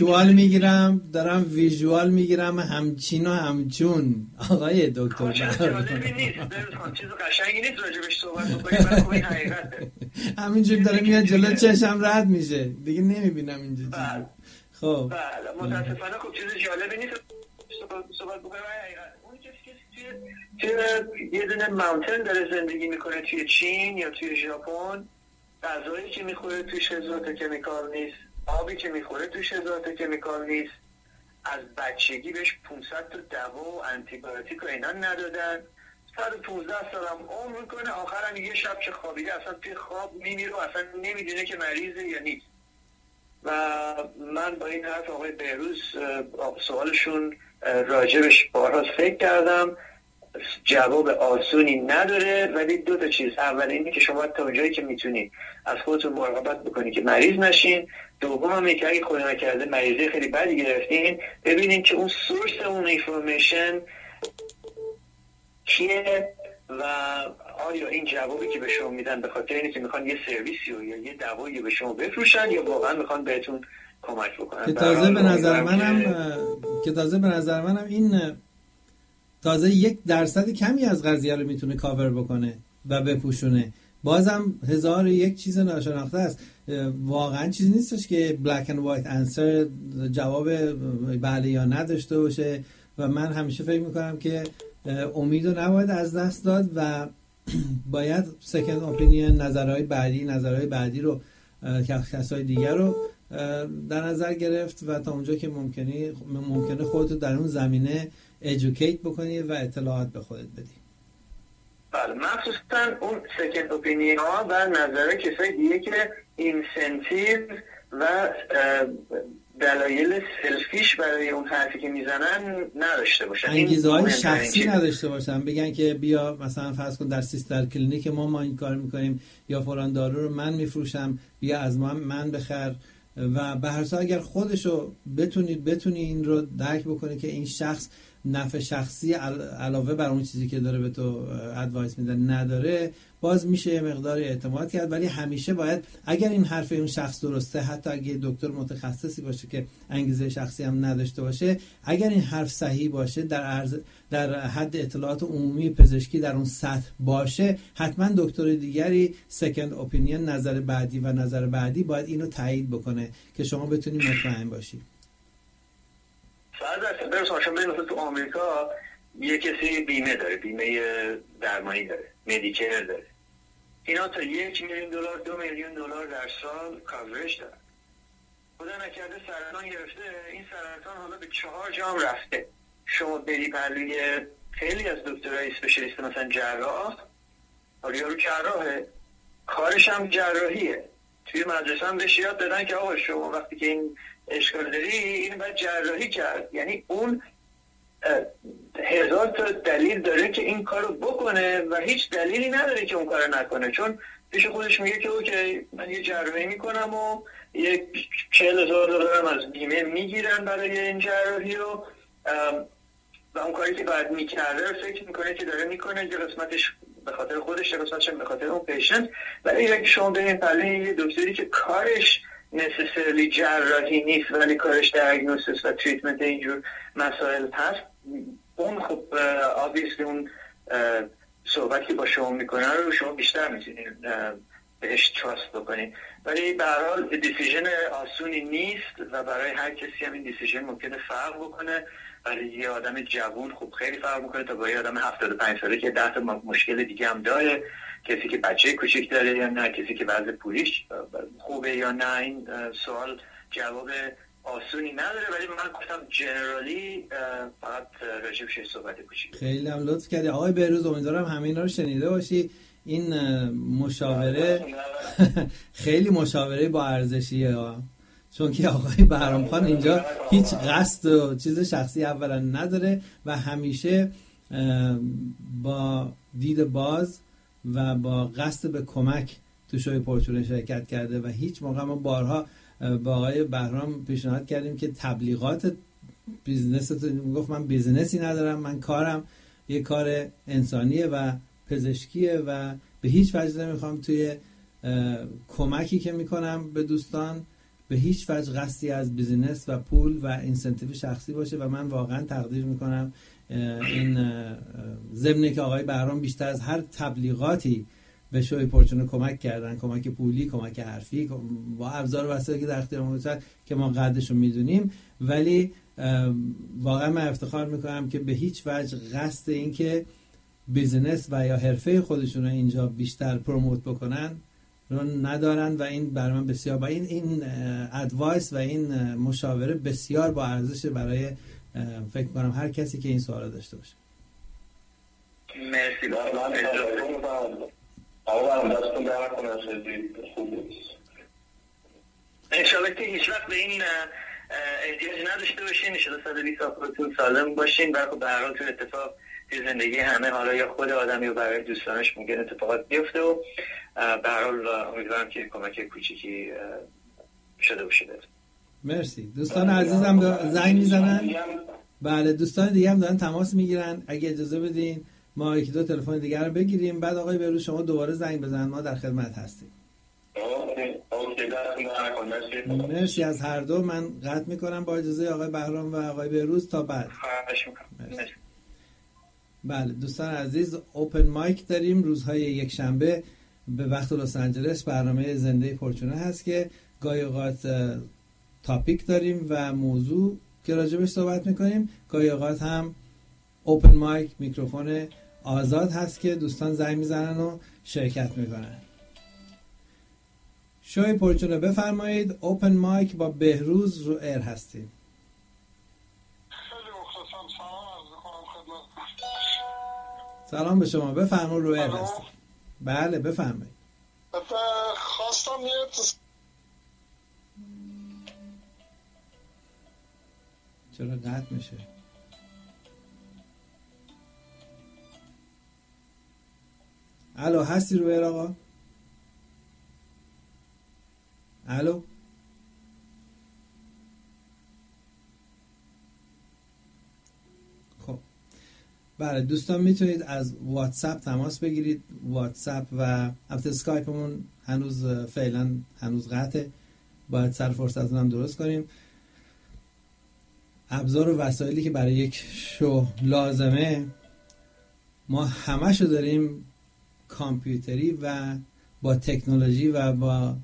ویژوال میگیرم همچین و همچون آقای دکتر. جالبی نیست، چیز قشنگی نیست راجبش صحبت بکنیم، ولی خب این حقیقته. همینجور داره میاد جلو چشم رد میشه دیگه، نمیبینم اینجا چیزی. خب بله متاسفانه خب چیز جالبی نیست صحبت بکنیم، ولی حقیقت اون کسی توی یه دونه ماونتن داره زندگی میکنه توی چین یا توی ژاپن، غذایی که میخوره توش 1000 تا کمیکال نیست، آبی که میخوره توش 1000 تا کمیکال نیست، از بچگی بهش 500 تا دوا و آنتیبیوتیک و اینا ندادن، 115 سالم عمر میکنه، آخرم یه شب که خوابیده اصلا توی خواب میمیره و اصلا نمیدونه که مریضه یا نیست. و من با این حرف آقای بهروز سوالشون راجبش بارها فکر کردم، جواب آسونی نداره، ولی دو تا چیز. اول اینه که شما تا اونجایی که میتونید از خودتون مراقبت بکنید که مریض نشین. دوم هم که اگه خدا نکرده مریضی خیلی بدی گرفتین، ببینید که اون سورس اون اینفورمیشن کیه و آیا این جوابی که به شما میدن به خاطر اینه که میخوان یه سرویسی یا یه دوایی به شما بفروشن یا واقعا میخوان بهتون کمک بکنن. که تازه به نظر منم این تازه 1% کمی از قضیه رو میتونه کاور بکنه و بپوشونه. بازم 1001 چیز ناشناخته است. واقعا چیزی نیستش که black and white answer جواب بله یا نه داشته باشه و من همیشه فکر میکنم که امید رو نباید از دست داد و باید second opinion، نظرهای بعدی رو کسای دیگر رو در نظر گرفت و تا اونجا که ممکنه خودت در اون زمینه educate بکنی و اطلاعات به خودت بدی. بله، مخصوصا اون second opinion ها و نظر کسای دیگه که اینسنتیو و دلایل سلفیش برای اون حرفی که میزنن نداشته باشن، انگیزه های شخصی نداشته باشن، بگن که بیا مثلا فرض کن در سیستر کلینیک ما این کار میکنیم یا فلان دارو رو من میفروشم، بیا از من بخر. و به هر صورت اگر خودشو بتونی این رو درک بکنی که این شخص نفع شخصی علاوه بر اون چیزی که داره به تو ادوایس میده نداره، باز میشه یه مقدار اعتماد کرد. ولی همیشه باید اگر این حرف اون شخص درسته، حتی اگه دکتر متخصصی باشه که انگیزه شخصی هم نداشته باشه، اگر این حرف صحیح باشه، در حد اطلاعات عمومی پزشکی در اون سطح باشه، حتما دکتر دیگری سکند اپینین، نظر بعدی باید اینو تایید بکنه که شما بتونی مطمئن باشی. فرض برسون شما مثلا تو آمریکا یه کسی بیمه داره، بیمه درمانی داره، مدیکر داره، اینا تا $1 میلیون $2 میلیون در سال کاورج دارن. خدا نکرده سرطان گرفته، این سرطان حالا به 4 جام رفته، شما بری پلوی خیلی از دکترای اسپشیالیست مثلا جراح، حالا یارو جراحه، کارش هم جراحیه، توی مدرسه هم بهش یاد دادن که آقا شما وقتی که این اشکال داری این باید جراحی کرد. یعنی اون 1000 تا دلیل داره که این کارو بکنه و هیچ دلیلی نداره که اون کارو نکنه، چون پیش خودش میگه که اوکی من یه جراحی میکنم و $40,000 از بیمه میگیرن برای این جراحی و اون کاری که باید میکرده رو فکر میکنه که داره میکنه، یه قسمتش به خاطر خودش، یه قسمتش به خاطر اون پیشنت. ولی اگه شما برین پلوی یه دکتری که کارش necessarily جراحی نیست ولی کارش دیاگنوستیس و تریتمنت اینجور مسائل هست، اون خب obviously اون صحبتی که با شما میکنه رو شما بیشتر میتونید بهش تراست بکنیم. ولی به هر حال دیسیژن آسونی نیست و برای هر کسی هم این دیسیژن ممکنه فرق بکنه. ولی یه آدم جوون خب خیلی فرق میکنه تا با یه آدم 75 ساله که 10 تا مشکل دیگه هم داره، کسی که بچه کوچیک داره یا نه، کسی که وضع پولیش خوبه یا نه. این سوال جواب آسونی نداره، ولی من گفتم جنرالی فقط راجبش صحبت کوچیک. خیلی هم لطف کردی آقای بهروز، امیدوارم همینا رو شنیده باشی. این مشاوره خیلی مشاوره با ارزشیه، چون که آقای بهرام خان اینجا هیچ قصد و چیز شخصی اولا نداره و همیشه با دید باز و با قصد به کمک تو شوی پرچونه شرکت کرده و هیچ موقع ما بارها با آقای بهرام پیشنهاد کردیم که تبلیغات بیزنس، میگفت من بیزنسی ندارم، من کارم یه کار انسانیه و پزشکیه و به هیچ وجه نمیخوام توی کمکی که میکنم به دوستان به هیچ وجه قصدی از بیزینس و پول و اینسنتیو شخصی باشه و من واقعا تقدیر میکنم این ضمنی که آقای بهرام بیشتر از هر تبلیغاتی به شوی پرچونه کمک کردن، کمک پولی، کمک حرفی با ابزار و وسایلی که در اختیار ما بود که ما قدرشو میدونیم، ولی واقعا من افتخار میکنم که به هیچ وجه قصد این که بیزینس و یا حرفه خودشون رو اینجا بیشتر پروموت بکنن رو ندارن و این برای من بسیار با این ادوایس و این مشاوره بسیار با ارزش برای فکر کنم هر کسی که این سوال داشته باشه. مرسی. دستون درد کنه، خیلی خوب بود. انشاءالله که هیچ وقت به این احتیاج نداشته باشین، انشاءالله 120 سال خودتون سالم باشین. برای به هر حال تو اتفاق توی زندگی همه، حالا یا خود آدم یا برای دوستانش ممکن اتفاقات بیفته و به هر حال امیدوارم که کمک کوچیکی شده باشه. مرسی. دوستان عزیزم زنگ میزنن. بله دوستان دیگه هم دارن تماس میگیرن، اگه اجازه بدین ما یکی دو تلفن دیگر رو بگیریم، بعد آقای بهروز شما دوباره زنگ بزنن، ما در خدمت هستیم. مرسی از هر دو. من قطع میکنم با اجازه آقای بهرام و آقای بهروز تا بعد. بله دوستان عزیز، اوپن مایک داریم روزهای یک شنبه به وقت لس آنجلس. برنامه زنده پرچونه هست که گاهی اوقات تاپیک داریم و موضوع که راجبش صحبت میکنیم، گاهی اوقات هم اوپن مایک میکروفون آزاد هست که دوستان زنگ میزنن و شرکت میکنن. شوی پرچونه بفرمایید. اوپن مایک با بهروز رو ایر هستیم. خیلی مخلصم. سلام عرض میکنم خدمت. سلام به شما، بفرمایید رو ایر هستیم. بله بفرمایید. خواستم یه چرا قطع میشه؟ الو هستی رو ایر آقا؟ الو خب بله دوستان میتونید از واتساپ تماس بگیرید. واتساپ و البته اسکایپمون فعلا هنوز قطعه، باید سر فرصتون هم درست کنیم. ابزار و وسایلی که برای یک شو لازمه ما همشو داریم کامپیوتری و با تکنولوژی و با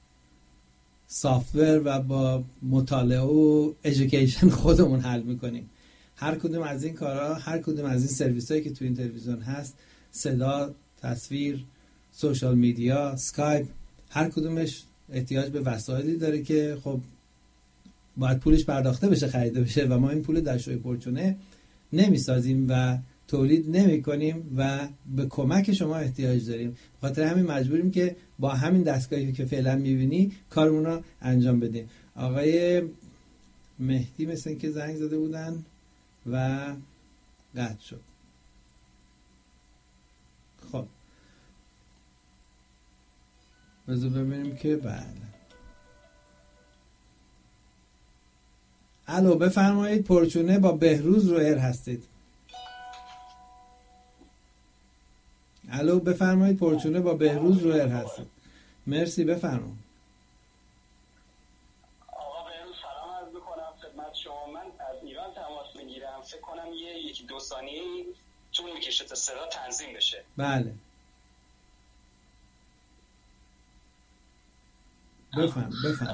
سافتور و با مطالعه و ایژوکیشن خودمون حل میکنیم. هر کدوم از این کارها، هر کدوم از این سرویس هایی که تو این تلویزیون هست، صدا، تصویر، سوشال میدیا، اسکایپ، هر کدومش احتیاج به وسایلی داره که خب باید پولش پرداخته بشه، خریده بشه و ما این پول در شوی پرچونه نمیسازیم و تولید نمی کنیم و به کمک شما احتیاج داریم. خاطر همین مجبوریم که با همین دستگاهی که فعلا میبینی کارمون رو انجام بدیم. آقای مهدی مثل که زنگ زده بودن و قطع شد. خب بذار ببینیم که بله. الو بفرمایید، پرچونه با بهروز رو ایر هستید. الو بفرمایید، پرچونه با بهروز رو ایر هستید. مرسی بفرمایید. آقا بهروز سلام عرض می‌کنم خدمت شما. من از ایران تماس میگیرم. فکر کنم یکی دو ثانیه طول می‌کشه تا صدا تنظیم بشه. بله بفهم.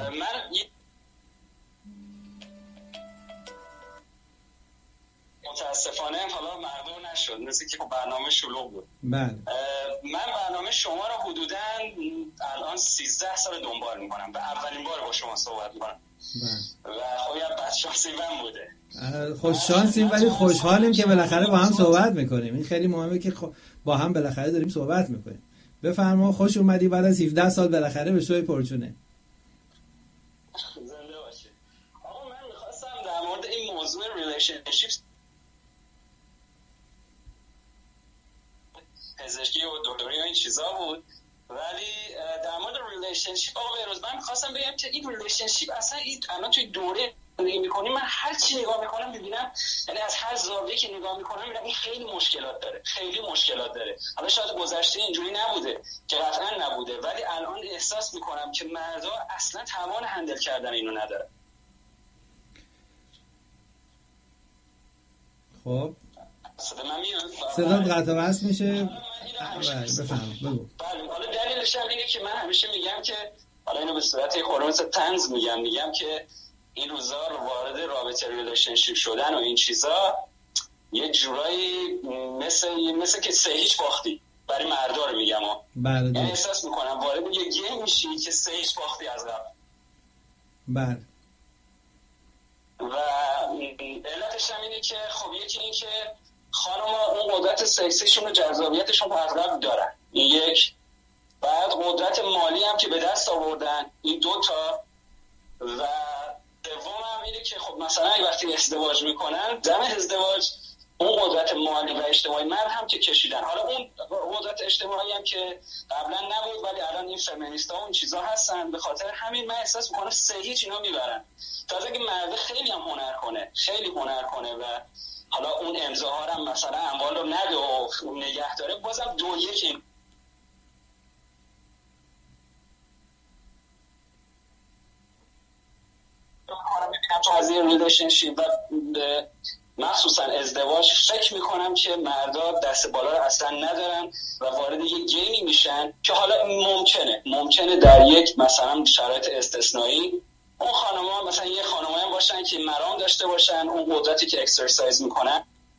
متاسفانه حالا مردم نشد، مثل که برنامه شلوغ بود. بله. من برنامه شما رو حدوداً الان 13 سال دنبال میکنم و اولین بار با شما صحبت میکنم. بله. و خب یه بدشانسی من بوده. خوششانسیم ولی خوشحالیم که بالاخره با هم صحبت میکنیم. این خیلی مهمه که با هم بالاخره داریم صحبت میکنیم. بفرما، خوش اومدی بعد از 17 سال بالاخره به شوی پرچونه. زنده باشی. آقا من میخواستم در مورد این موضوع ریلیشنشیپس، پزشکی و دکتری و این چیزا بود، ولی در مورد ریلیشنشیپ آقا بهروز من میخواستم بگم که این ریلیشنشیپ اصلا الان توی دوره زندگی میکنیم، من هر چی نگاه میکنم ببینم، یعنی از هر زاویه‌ای که نگاه میکنم میبینم این خیلی مشکلات داره. حالا شاید گذشته اینجوری نبوده که قطعا نبوده، ولی الان احساس میکنم که مردا اصلا توان هندل کردن اینو نداره. خب صدا قطع و وصل میشه. بفهم بگو. بله، حالا دلیلش هم اینه که من همیشه میگم که حالا اینو به صورت خلاصه طنز میگم که این روزا رو وارد رابطه ریلیشنشیپ شدن و این چیزا یه جورایی مثل که سه هیچ باختی برای مردا رو میگم بله. یعنی احساس میکنم وارد یه گیم میشی که سه هیچ باختی از قبل. بله. و علتش هم اینه که خب یکی این که خانم‌ها اون قدرت سکسیشون و جذابیتشون رو از قبل دارن، این یک. بعد قدرت مالی هم که به دست آوردن، این 2 تا. و دوم هم اینه که خب مثلا وقتی ازدواج میکنن، دم ازدواج اون قدرت مالی و اجتماعی مرد هم که کشیدن، حالا اون قدرت اجتماعی هم که قبلا نبود ولی الان این فمینیستا و اون چیزا هستن، به خاطر همین من احساس میکنم سه هیچ اینا میبرن. تازه که مرد خیلی هم هنر کنه و حالا اون امضاها هم مثلا اموال رو نده و نگه داره، بازم 2-1 از این ریلیشنشیپ و مخصوصا ازدواج فکر میکنم که مردا دست بالا رو اصلا ندارن و وارد یه گیمی میشن که حالا ممکنه در یک مثلا شرایط استثنایی اون خانم‌ها مثلا یه خانمایی باشن که مرام داشته باشن، اون قدرتی که اکسرسایز میکنن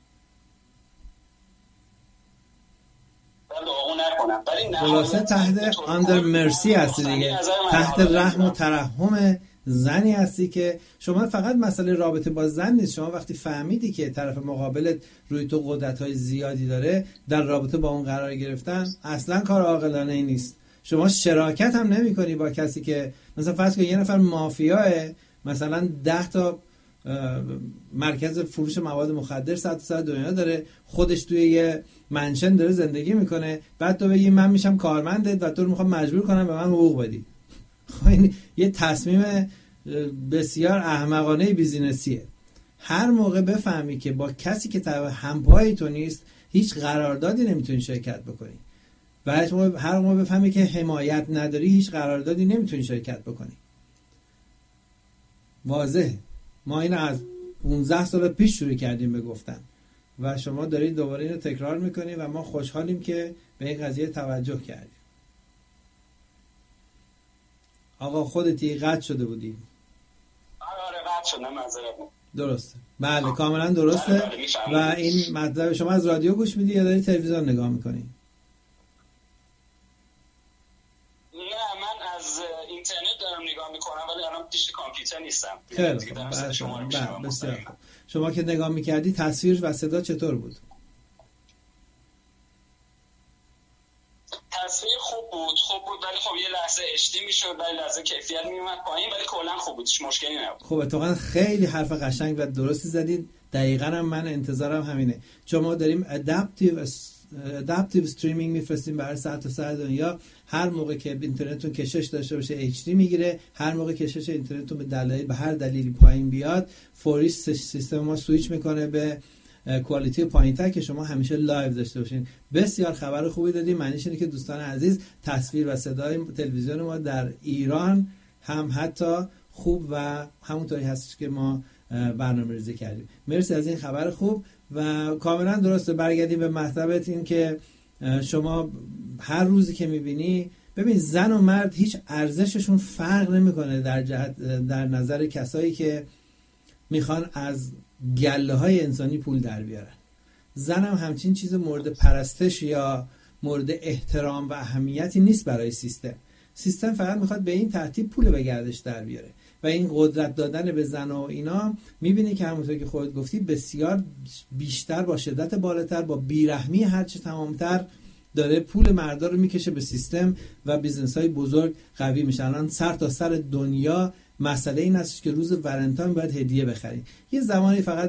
خلاصه تحت آندر مرسی هستی دیگه، تحت رحم و ترحم زنی هستی که شما فقط مسئله رابطه با زن نیست. شما وقتی فهمیدی که طرف مقابلت روی تو قدرت‌های زیادی داره، در رابطه با اون قرار گرفتن اصلا کار عاقلانه ای نیست. شما شراکت هم نمی‌کنی با کسی که مثلا فرض کن یه نفر مافیاه، مثلا 10 تا مرکز فروش مواد مخدر سر دنیا داره، خودش توی یه منشن داره زندگی میکنه، بعد تو بگی من میشم کارمندت و تو رو میخوام مجبور کنم به من حقوق بدی. خب این یه تصمیم بسیار احمقانه بیزینسیه. هر موقع بفهمی که با کسی که همپای تو نیست هیچ قراردادی نمیتونی شرکت بکنی و هر موقع بفهمی که حمایت نداری هیچ قراردادی نمیتونی شرکت بکنی. واضحه. ما اینو از 15 سال پیش شروع کردیم به گفتن و شما دارید دوباره اینو تکرار میکنید و ما خوشحالیم که به این قضیه توجه کردیم. آقا خودتی قطع شده بودی؟ آره قطع شدم، معذرت. درسته. بله کاملا درسته. و این مطلب شما از رادیو گوش میدی یا داری تلویزیون نگاه میکنی؟ نه من از اینترنت دارم نگاه میکنم ولی الان پیش کامپیوتر نیستم. خیلی بسیار خوب. شما که نگاه میکردی تصویر و صدا چطور بود؟ تصویر خوب بود ولی خب یه لحظه اشتی میشد، ولی لحظه کیفیت میومد پایین، ولی کلا خوب بود، هیچ مشکلی نبود. خب اتفاقا خیلی حرف قشنگ و درستی زدید. دقیقاً هم من انتظارم همینه. چون ما داریم ادپتیو استریمینگ میفرستیم برای سر دنیا. هر موقع که اینترنتتون کشش داشته باشه HD میگیره، هر موقع کشش اینترنتتون به هر دلیلی پایین بیاد فوری سیستم ما سویچ میکنه به کوالیتی پایین‌تر که شما همیشه لایو داشته باشین. بسیار خبر خوبی دادیم. معنیش اینه که دوستان عزیز تصویر و صدای تلویزیون ما در ایران هم حتی خوب و همونطوری هستش که ما برنامه‌ریزی کردیم. مرسی از این خبر خوب و کاملا درسته. برگردیم به مطلبت، این که شما هر روزی که می‌بینی ببین زن و مرد هیچ ارزششون فرق نمیکنه در نظر کسایی که میخوان از گله های انسانی پول در بیارن. زن هم همچین چیز مورد پرستش یا مورد احترام و اهمیتی نیست برای سیستم فقط میخواد به این ترتیب پول به گردش در بیاره و این قدرت دادن به زن و اینا میبینی که همونطور که خودت گفتی بسیار بیشتر با شدت بالاتر با بیرحمی هرچه تمامتر داره پول مردا رو میکشه به سیستم و بیزنس های بزرگ قوی میشن. الان سر تا سر دنیا مسئله این است که روز ولنتاین باید هدیه بخرید. یه زمانی فقط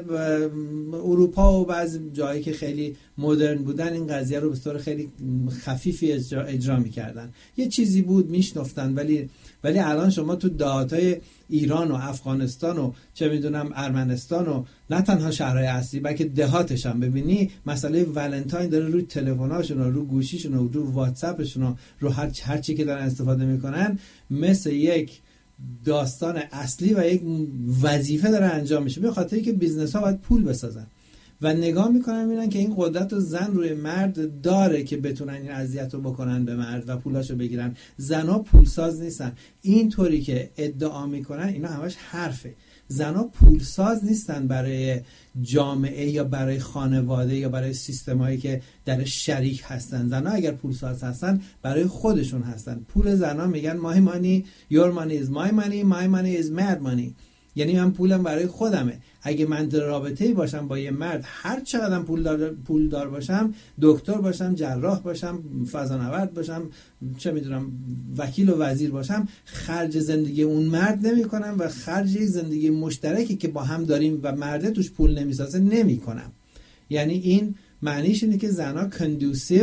اروپا و بعضی جایی که خیلی مدرن بودن این قضیه رو به طور خیلی خفیفی اجرا میکردن، یه چیزی بود میشنفتن، ولی الان شما تو دهاتای ایران و افغانستان و چه میدونم ارمنستان و نه تنها شهرهای اصلی بلکه دهاتش هم ببینی مسئله ولنتاین داره روی تلفن‌هاشون و روی گوشیشون و روی واتساپشون و رو هر چی که دارن استفاده میکنن مثل یک داستان اصلی و یک وظیفه داره انجام میشه، به خاطری که بیزنس ها باید پول بسازن و نگاه میکنن میبینن که این قدرت رو زن روی مرد داره که بتونن این اذیت رو بکنن به مرد و پولاشو بگیرن. زنها پولساز نیستن اینطوری که ادعا میکنن، اینا همش حرفه. زنها پولساز نیستن برای جامعه یا برای خانواده یا برای سیستمایی که در شریک هستن. زنها اگر پولساز هستن برای خودشون هستن. پول زنها میگن my money your money is my money my money is mad money، یعنی من پولم برای خودمه. اگه من در رابطه‌ای باشم با یه مرد، هر چقدرم پولدار باشم، دکتر باشم، جراح باشم، فضانورد باشم، چه میدونم وکیل و وزیر باشم، خرج زندگی اون مرد نمی‌کنم و خرج زندگی مشترکی که با هم داریم و مرد توش پول نمی‌سازه نمی‌کنم. یعنی این معنیش اینه که زن‌ها کندوسیو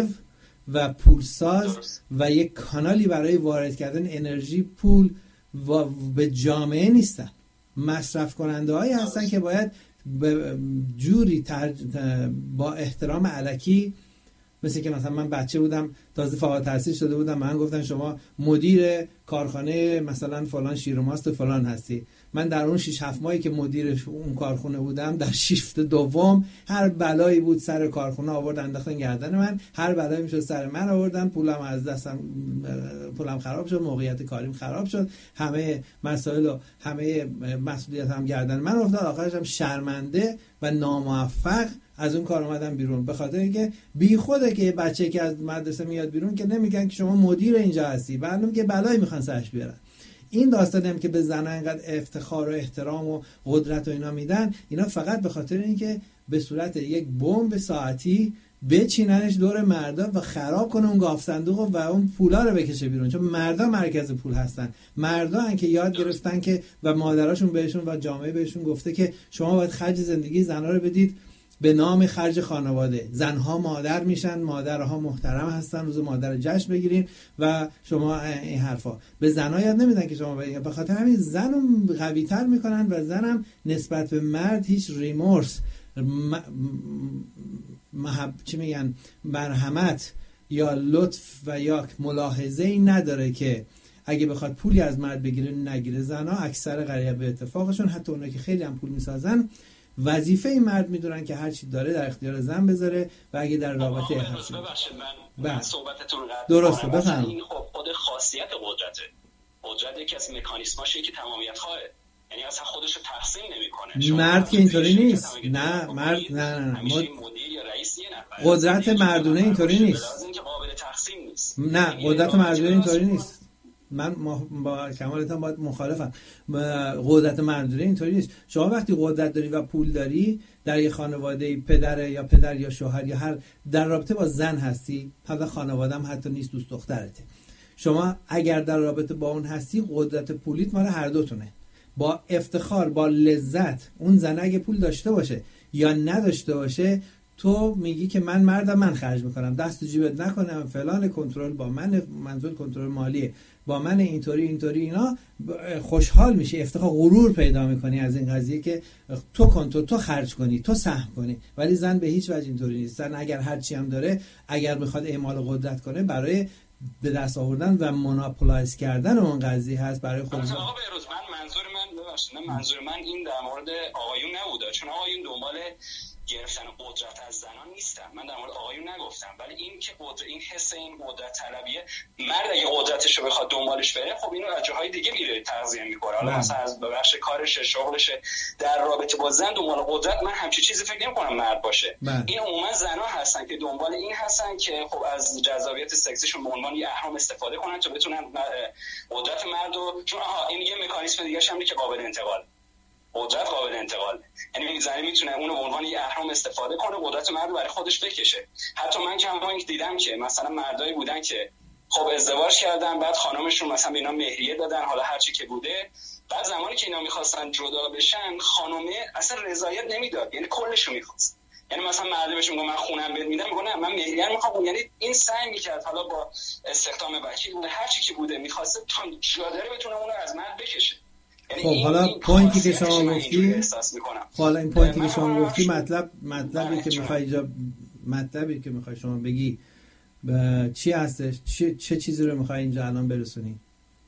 و پولساز و یک کانالی برای وارد کردن انرژی پول و به جامعه نیستن. مصرف کننده هایی هستن که باید جوری با احترام الکی، مثل که مثلا من بچه بودم تازه فارغ التحصیل شده بودم، من گفتن شما مدیر کارخانه مثلا فلان شیر و ماست فلان هستی. من در اون 6-7 ماهی که مدیر اون کارخونه بودم، در شیفت دوم هر بلایی بود سر کارخونه آوردن انداختن گردن من، هر بلایی میشد سر من آوردن، پولم از دستم، پولم خراب شد، موقعیت کاریم خراب شد، همه مسائل و همه مسئولیتم گردن من افتاد. آخرش هم شرمنده و ناموفق از اون کار اومدم بیرون، به خاطر اینکه بی خوده که بچه که از مدرسه میاد بیرون که نمیگن که شما مدیر اینجا هستی، بعدم که بلایی میخوان سرش بیارن. این داستانی هم که به زنان اینقدر افتخار و احترام و قدرت و اینا میدن، اینا فقط به خاطر اینکه به صورت یک بمب ساعتی بچیننش دور مردا و خراب کنه اون گاف صندوق و اون پولا رو بکشه بیرون، چون مردا مرکز پول هستن. مردا ان که یاد گرفتن که و مادراشون بهشون و جامعه بهشون گفته که شما باید خرج زندگی زنها رو بدید به نام خرج خانواده. زنها مادر میشن، مادرها محترم هستن، روز مادر جشن بگیرین و شما این حرفا. به زنها یاد نمیدن که شما به خاطر همین زن رو قوی تر میکنن و زنم نسبت به مرد هیچ ریمورس چی میگن مرحمت یا لطف و یا ملاحظه‌ای نداره که اگه بخواد پولی از مرد بگیره نگیره. زنها اکثر غریب به اتفاقشون، حتی اونایی که خیلی هم پول میسازن، وظیفه این مرد میدونن که هر چی داره در اختیار زن بذاره و اگه در رابطه هست. ببخشید من صحبتتون رو قطع درسته بفهم. این خود خاصیت قدرت یکی از مکانیزماشه که تمامیت خواه، یعنی اصلا خودشو تقسیم نمیکنه. مرد که اینطوری نیست. نه مرد نه مدیر یا رئیس یه نفر. قدرت مردونه اینطوری نیست. اینکه قابل تقسیم نیست. نه قدرت مردونه اینطوری نیست. من با کمالتون باید مخالفم. قدرت مردونه اینطوری نیست. شما وقتی قدرت داری و پول داری در یه خانواده، پدر یا شوهر یا هر در رابطه با زن هستی، حتی خانواده هم حتی نیست دوست دخترته، شما اگر در رابطه با اون هستی، قدرت پولیت مال هر دوتونه. با افتخار، با لذت. اون زن اگه پول داشته باشه یا نداشته باشه، تو میگی که من مردم، من خرج میکنم، دست تو جیبت نکنم، فلان، کنترل با من، منظور کنترل مالیه، با من اینطوری اینا، خوشحال میشی، افتخار، غرور پیدا میکنی از این قضیه که تو خرج کنی، تو سهم کنی. ولی زن به هیچ وجه اینطوری نیست. زن اگر هر چی هم داره، اگر میخواد اعمال قدرت کنه برای به دست آوردن و مونوپولایز کردن اون قضیه هست برای خودش. آقا بهروز، منظور من این در مورد آقایون نبوده، چون آقایون دنبال گرفتن قدرت از زنان نیستم. من در مورد آقایون نگفتم، ولی این که این حس این قدرت طلبیه، مرد اگه قدرتش رو بخواد دنبالش بره، خب اینو از جاهای دیگه میره تغذیه میکنه. حالا مثلا از بخش کارش، شغلش، در رابطه با زن دنبال قدرت، من همچین چیزی فکر نمی‌کنم مرد باشه. این عموما زنا هستن که دنبال این هستن که خب از جذابیت سکسیشون به عنوان یه اهرم استفاده کنن تا بتونن قدرت مردو، چون این یه مکانیزم دیگه هم که قابل انتقال، قدرت قابل انتقال، یعنی زنی میتونه اونو به عنوان یه اهرم استفاده کنه، قدرت مرد برای خودش بکشه. حتی من که همون دیدم که مثلا مردایی بودن که خب ازدواج کردن، بعد خانمشون مثلا به اینا مهریه دادن، حالا هر چی که بوده، بعد زمانی که اینا میخواستن جدا بشن، خانومه اصلا رضایت نمیداد، یعنی کلشو میخواست. یعنی مثلا مرد بهش میگه من خونم بهت میدم، میگه نه من مهریه میخوام. یعنی این سعی میکرد حالا با استخدام وکیل بوده، هر چی که بوده، میخواسته تا جدا بتونه اونو از مرد بکشه. خب حالا پوینتی که شما گفتی، حالا این پوینتی که شما گفتی مطلبی که میخوای اینجا، مطلبی که میخوای شما بگی چی هستش؟ چه چیزی رو میخوای اینجا الان برسونی؟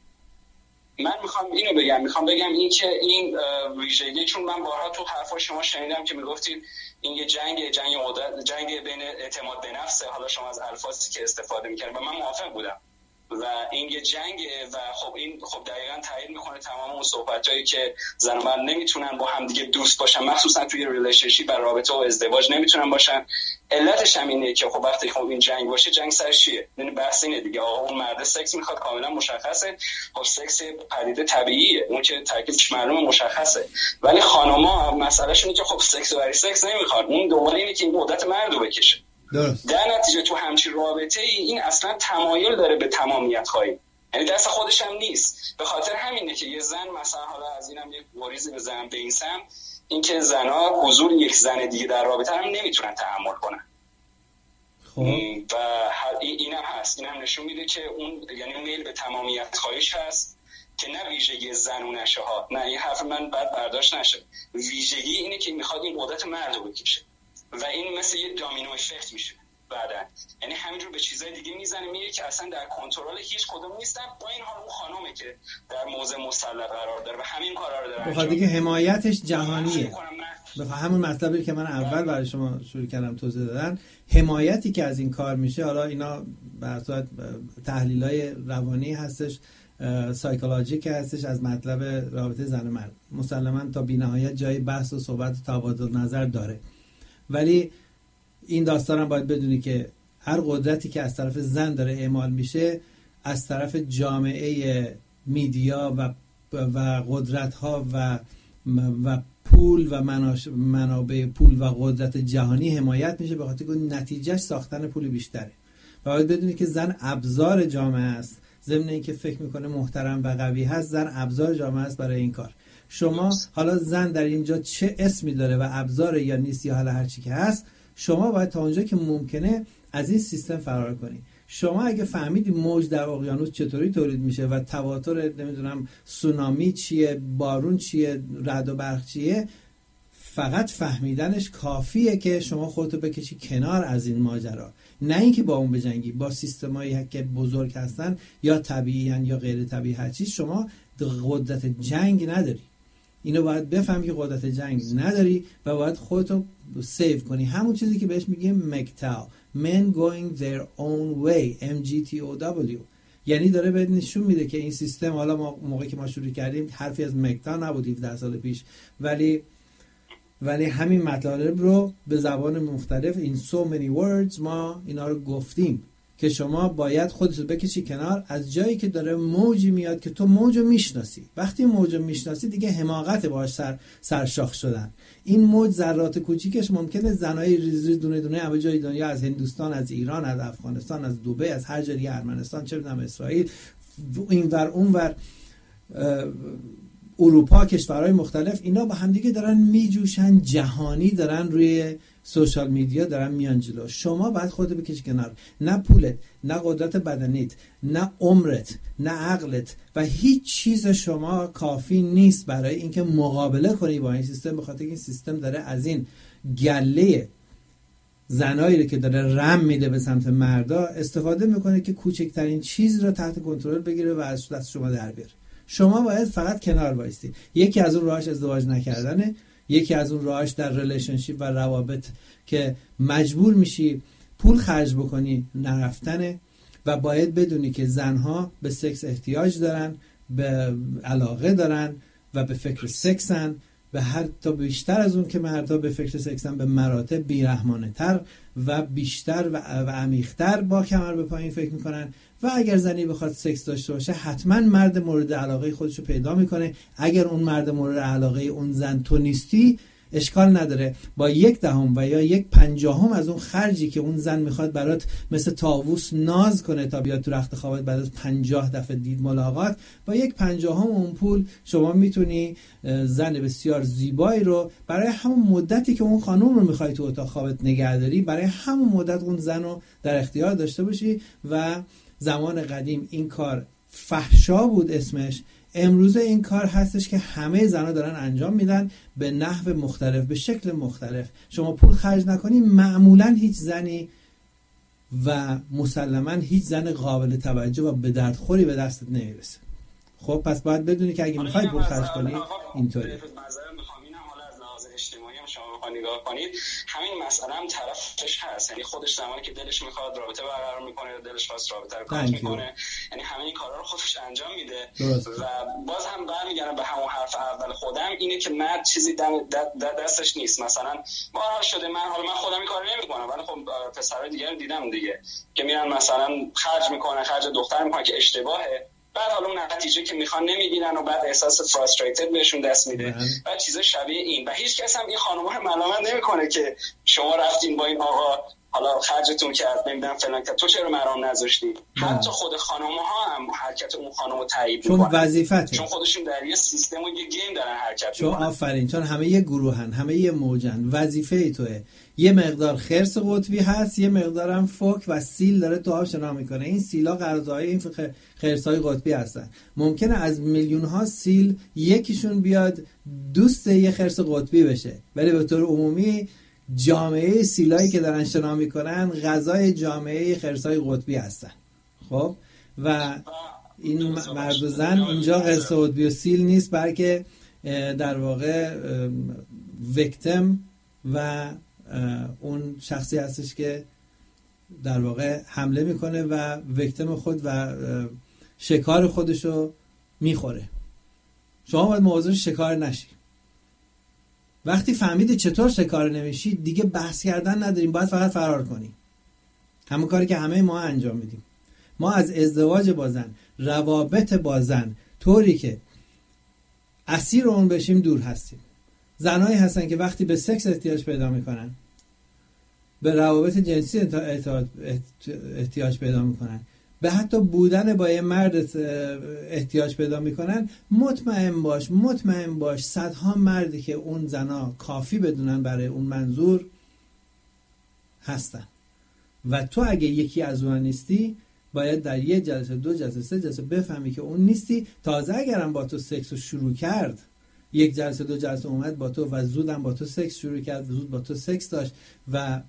من میخوام اینو بگم، این که این ویژگی، چون من بارها تو حرفا شما شنیدم که میگفتید این یه جنگ بین اعتماد به نفسه، حالا شما از الفاظی که استفاده میکردید و من موافق بودم و این یه جنگه و خب این خب دقیقاً تایید میکنه تمام اون صحبتایی که زن و مرد نمیتونن با هم دیگه دوست باشن، مخصوصا توی ریلیشنشیپ و رابطه و ازدواج نمیتونن باشن. علتش هم اینه که خب وقتی خب این جنگ باشه، جنگ سرش چیه؟ یعنی بحث اینه دیگه، آقا اون مرد سکس میخواد، کاملا مشخصه، خب سکس پدیده طبیعیه، اون که ترکیبش معلومه مشخصه، ولی خانم‌ها مسئله‌ش اینه که خب سکس برای سکس نمیخواد، اون دنبال اینه که این قدرت مردو بکشه. درست. در نتیجه تو همچین رابطه این اصلا تمایل داره به تمامیت خواهی، یعنی دست خودش هم نیست. به خاطر همینه که یه زن مثلا، حالا از اینم یک گریزی بزنم به این سم، این که زنها حضور یک زن دیگه در رابطه هم نمیتونن تحمل کنن. خب. و اینم هست، اینم نشون میده که اون یعنی میل به تمامیت خواهیش هست که نه ویژگی زنونشه ها، نه این حرف من بد برداشت نشه، ویژگی اینه که میخواد این قدرت مردو بکشه و این مثل یه دامینو افکت میشه بعداً، یعنی همینجور به چیزای دیگه میزنه، میگه که اصلا در کنترل هیچ کدوم نیستن. با این حال اون خانومه که در موضع مسلط قرار داره و همین کارا رو داره. بخاطر دیگه حمایتش جهانیه. همون مطلبی که من اول برای شما شروع کردم توضیح دادن، حمایتی که از این کار میشه، حالا اینا به صورت تحلیلای روانی هستش، سایکولوژیک هستش، از مطلب رابطه زن و مرد مسلماً تا بی‌نهایت جای بحث و صحبت و تبادل نظر داره، ولی این داستانم باید بدونی که هر قدرتی که از طرف زن داره اعمال میشه، از طرف جامعه میدیا و قدرت‌ها و پول و منابع پول و قدرت جهانی حمایت میشه، به خاطر که نتیجهش ساختن پول بیشتره. و باید بدونی که زن ابزار جامعه است، ضمن اینکه فکر میکنه محترم و قوی هست، زن ابزار جامعه است برای این کار. شما حالا زن در اینجا چه اسمی داره و ابزار یا نیست یا حالا هر چی که هست، شما باید تا اونجا که ممکنه از این سیستم فرار کنی. شما اگه فهمیدی موج در اقیانوس چطوری تولید میشه و تواتر نمیدونم سونامی چیه، بارون چیه، رعد و برق چیه، فقط فهمیدنش کافیه که شما خودتو بکشی کنار از این ماجرا، نه اینکه با اون بجنگی. با سیستمایی که بزرگ هستن یا طبیعیان یا غیر طبیعی هر چیز، شما قدرت جنگ نداری. اینو باید بفهمی که قدرت جنگ نداری و باید خودتو سیو کنی. همون چیزی که بهش میگیم مکتاو، men going their own way، MGTOW، یعنی داره به نشون میده که این سیستم، حالا موقعی که ما شروع کردیم حرفی از مکتاو نبود 17 سال پیش، ولی همین مطالب رو به زبان مختلف in so many words ما اینا رو گفتیم که شما باید خودت رو بکشی کنار از جایی که داره موجی میاد که تو موجو میشناسی. وقتی موجو میشناسی دیگه حماقت باهاش سرشاخ شدن. این موج ذرات کوچیکش ممکنه زنای ریز دونه دونه همه جای دنیا، از هندوستان، از ایران، از افغانستان، از دبی، از هر جایی، ارمنستان، چه میدونم اسرائیل، اینور اونور، اروپا، کشورهای مختلف، اینا با همدیگه دارن میجوشن، جهانی دارن روی سوشال میدیا دارن میان جلو. شما باید خودت بکشی کنار، نه پولت، نه قدرت بدنیت، نه عمرت، نه عقلت و هیچ چیز شما کافی نیست برای اینکه مقابله کنی با این سیستم، به خاطر این سیستم داره از این گله زنایی رو که داره رم میده به سمت مردا استفاده میکنه که کوچکترین چیز رو تحت کنترل بگیره و از دست شما در بیاره. شما باید فقط کنار وایستی. یکی از اون راهش ازدواج نکردنه، یکی از اون راهاش در ریلیشنشیپ و روابط که مجبور میشی پول خرج بکنی نرفتنه. و باید بدونی که زنها به سکس احتیاج دارن، به علاقه دارن و به فکر سکسن، به حتی بیشتر از اون که مردها به فکر سکسن، به مراتب بیرحمانه تر و بیشتر و عمیق‌تر با کمر به پایین فکر میکنن. و اگر زنی بخواد سکس داشته باشه حتما مرد مورد علاقه خودشو پیدا میکنه. اگر اون مرد مورد علاقه اون زن تو نیستی اشکال نداره، با 1/10 و یا 1/50 از اون خرجی که اون زن میخواد برات مثل طاووس ناز کنه تا بیاد تو رخت خوابت بعد از 50 دفعه دید ملاقات، با 1/50 اون پول شما میتونی زن بسیار زیبایی رو برای همون مدتی که اون خانوم رو میخوای تو اتاق خوابت نگهداری، برای همون مدت اون زن رو در اختیار داشته باشی. و زمان قدیم این کار فحشا بود اسمش، امروز این کار هستش که همه زنها دارن انجام میدن به نحو مختلف، به شکل مختلف. شما پول خرج نکنی معمولا هیچ زنی و مسلما هیچ زن قابل توجه و به دردخوری به دستت نمیرسه. خب پس باید بدونی که اگه میخوای پول خرج کنی اینطوریه. نگاه کنید همین مسئله هم طرفش هست، یعنی خودش زمانی که دلش میخواد رابطه برقرار میکنه، دلش خواست رابطه رو کات میکنه، یعنی همه این کارا رو خودش انجام میده. و باز هم برمیگردم به همون حرف اول خودم، اینه که مرد چیزی دستش نیست. مثلا بارها شده من خودم این کارو نمیکنم، ولی خب پسرای دیگه رو دیدم دیگه که میرن مثلا خرج میکنن، خرج دختر میکنن که اشتباهه، بعد حالا اون نتیجه که میخوان نمیگیرن و بعد احساس فرستریتد بهشون دست میده و چیزا شبیه این. و هیچ کس هم این خانم‌ها رو ملامت نمیکنه که شما رفتین با این آقا حالا خرجتون کرد نمیدونم فلان کرد، تو چرا مرام نذاشتی؟ حتی خود خانم‌ها هم حرکت اون خانمو تایید میکنن، چون وظیفته، چون خودشون در یه سیستم و یه گیم دارن حرکت چون میکنن. آفرین، چون همه یه گروهن، همه یه موجن، وظیفه ای توئه. یه مقدار خرس قطبی هست، یه مقدار هم فوک و سیل داره تو آب شنا میکنه. این سیلا غذاهای این خرسای قطبی هستن. ممکنه از میلیون ها سیل یکیشون بیاد دوست یه خرس قطبی بشه، ولی به طور عمومی جامعه سیلایی که دارن شنا میکنن غذای جامعه خرسای قطبی هستن. خب و این مرد و زن اینجا خرس قطبی و سیل نیست، بلکه در واقع ویکتیم و اون شخصی هستش که در واقع حمله میکنه و ویکتیم خود و شکار خودشو میخوره. شما باید مواظب شکار نشی. وقتی فهمیدی چطور شکار نمیشی دیگه بحث کردن نداریم، باید فقط فرار کنی. همون کاری که همه ما انجام میدیم. ما از ازدواج با زن، روابط با زن طوری که اسیر اون بشیم دور هستیم. زنایی هستن که وقتی به سکس احتیاج پیدا میکنن، به روابط جنسی احتیاج پیدا میکنن، به حتی بودن با یه مرد احتیاج پیدا میکنن، مطمئن باش صدها مردی که اون زنا کافی بدونن برای اون منظور هستن. و تو اگه یکی از اون نیستی باید در یه جلسه، 2 جلسه، 3 جلسه بفهمی که اون نیستی. تازه اگرم با تو سکس رو شروع کرد، 1 جلسه 2 جلسه اومد با تو و زودم با تو سکس شروع کرد، زود با تو سکس داشت و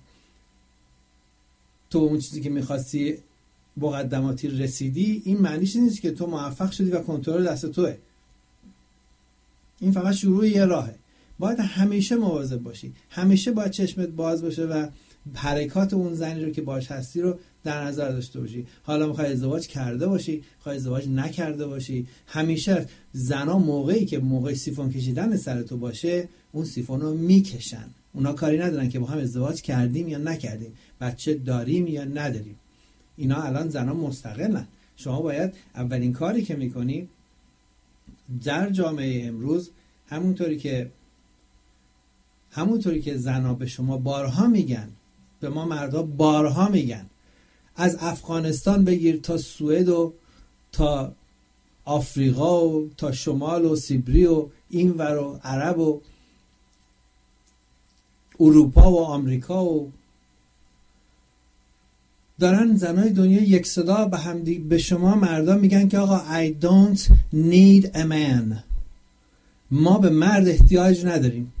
تو اون چیزی که میخواستی مقدماتی رسیدی، این معنیش نیست که تو موفق شدی و کنترل دست توه. این فقط شروع یه راهه. باید همیشه مواظب باشی، همیشه باید چشمت باز باشه و حرکات اون زنی رو که باش هستی رو در نظر داشته باشی. حالا میخوای ازدواج کرده باشی، میخوای ازدواج نکرده باشی، همیشه زنا موقعی که موقع سیفون کشیدن سر تو باشه اون سیفون رو میکشن. اونا کاری ندارن که با هم ازدواج کردیم یا نکردیم، بچه داریم یا نداریم. اینا الان زنا مستقلن. شما باید اولین کاری که میکنی در جامعه امروز، همونطوری که زنا به شما بارها میگن، به ما مردا بارها میگن، از افغانستان بگیر تا سوئد و تا آفریقا و تا شمال و سیبری و اینور و عرب و اروپا و آمریکا و دارن زنای دنیا یک صدا به شما مردا میگن که آقا I don't need a man. ما به مرد احتیاج نداریم.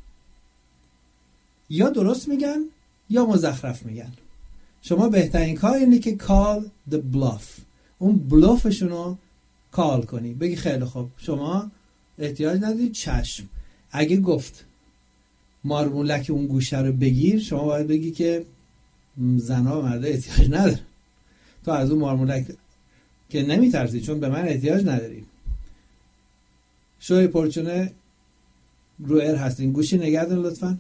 یا درست میگن یا مزخرف میگن. شما بهترین کار اینه که call the bluff. اون بلوفشونو کال کنی، بگی خیلی خوب شما احتیاج نداری، چشم. اگه گفت مارمولک اون گوشه رو بگیر، شما باید بگی که زنها و مردا احتیاج نداره. تو از اون مارمولک که نمیترسی چون به من احتیاج نداری. شوی پرچونه رو ایر هستین. گوشی نگه دار لطفا.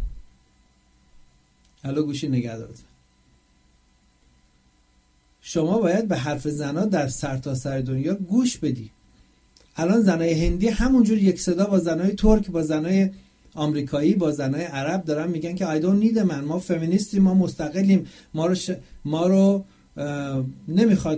الو گوشی نگه دار لطفا. شما باید به حرف زنها در سرتاسر دنیا گوش بدی. الان زنای هندی همونجور یک صدا با زنای ترک، با زنای آمریکایی، با زنای عرب دارن میگن که I don't need man، ما فمینیستیم، ما مستقلیم، ما رو نمیخواد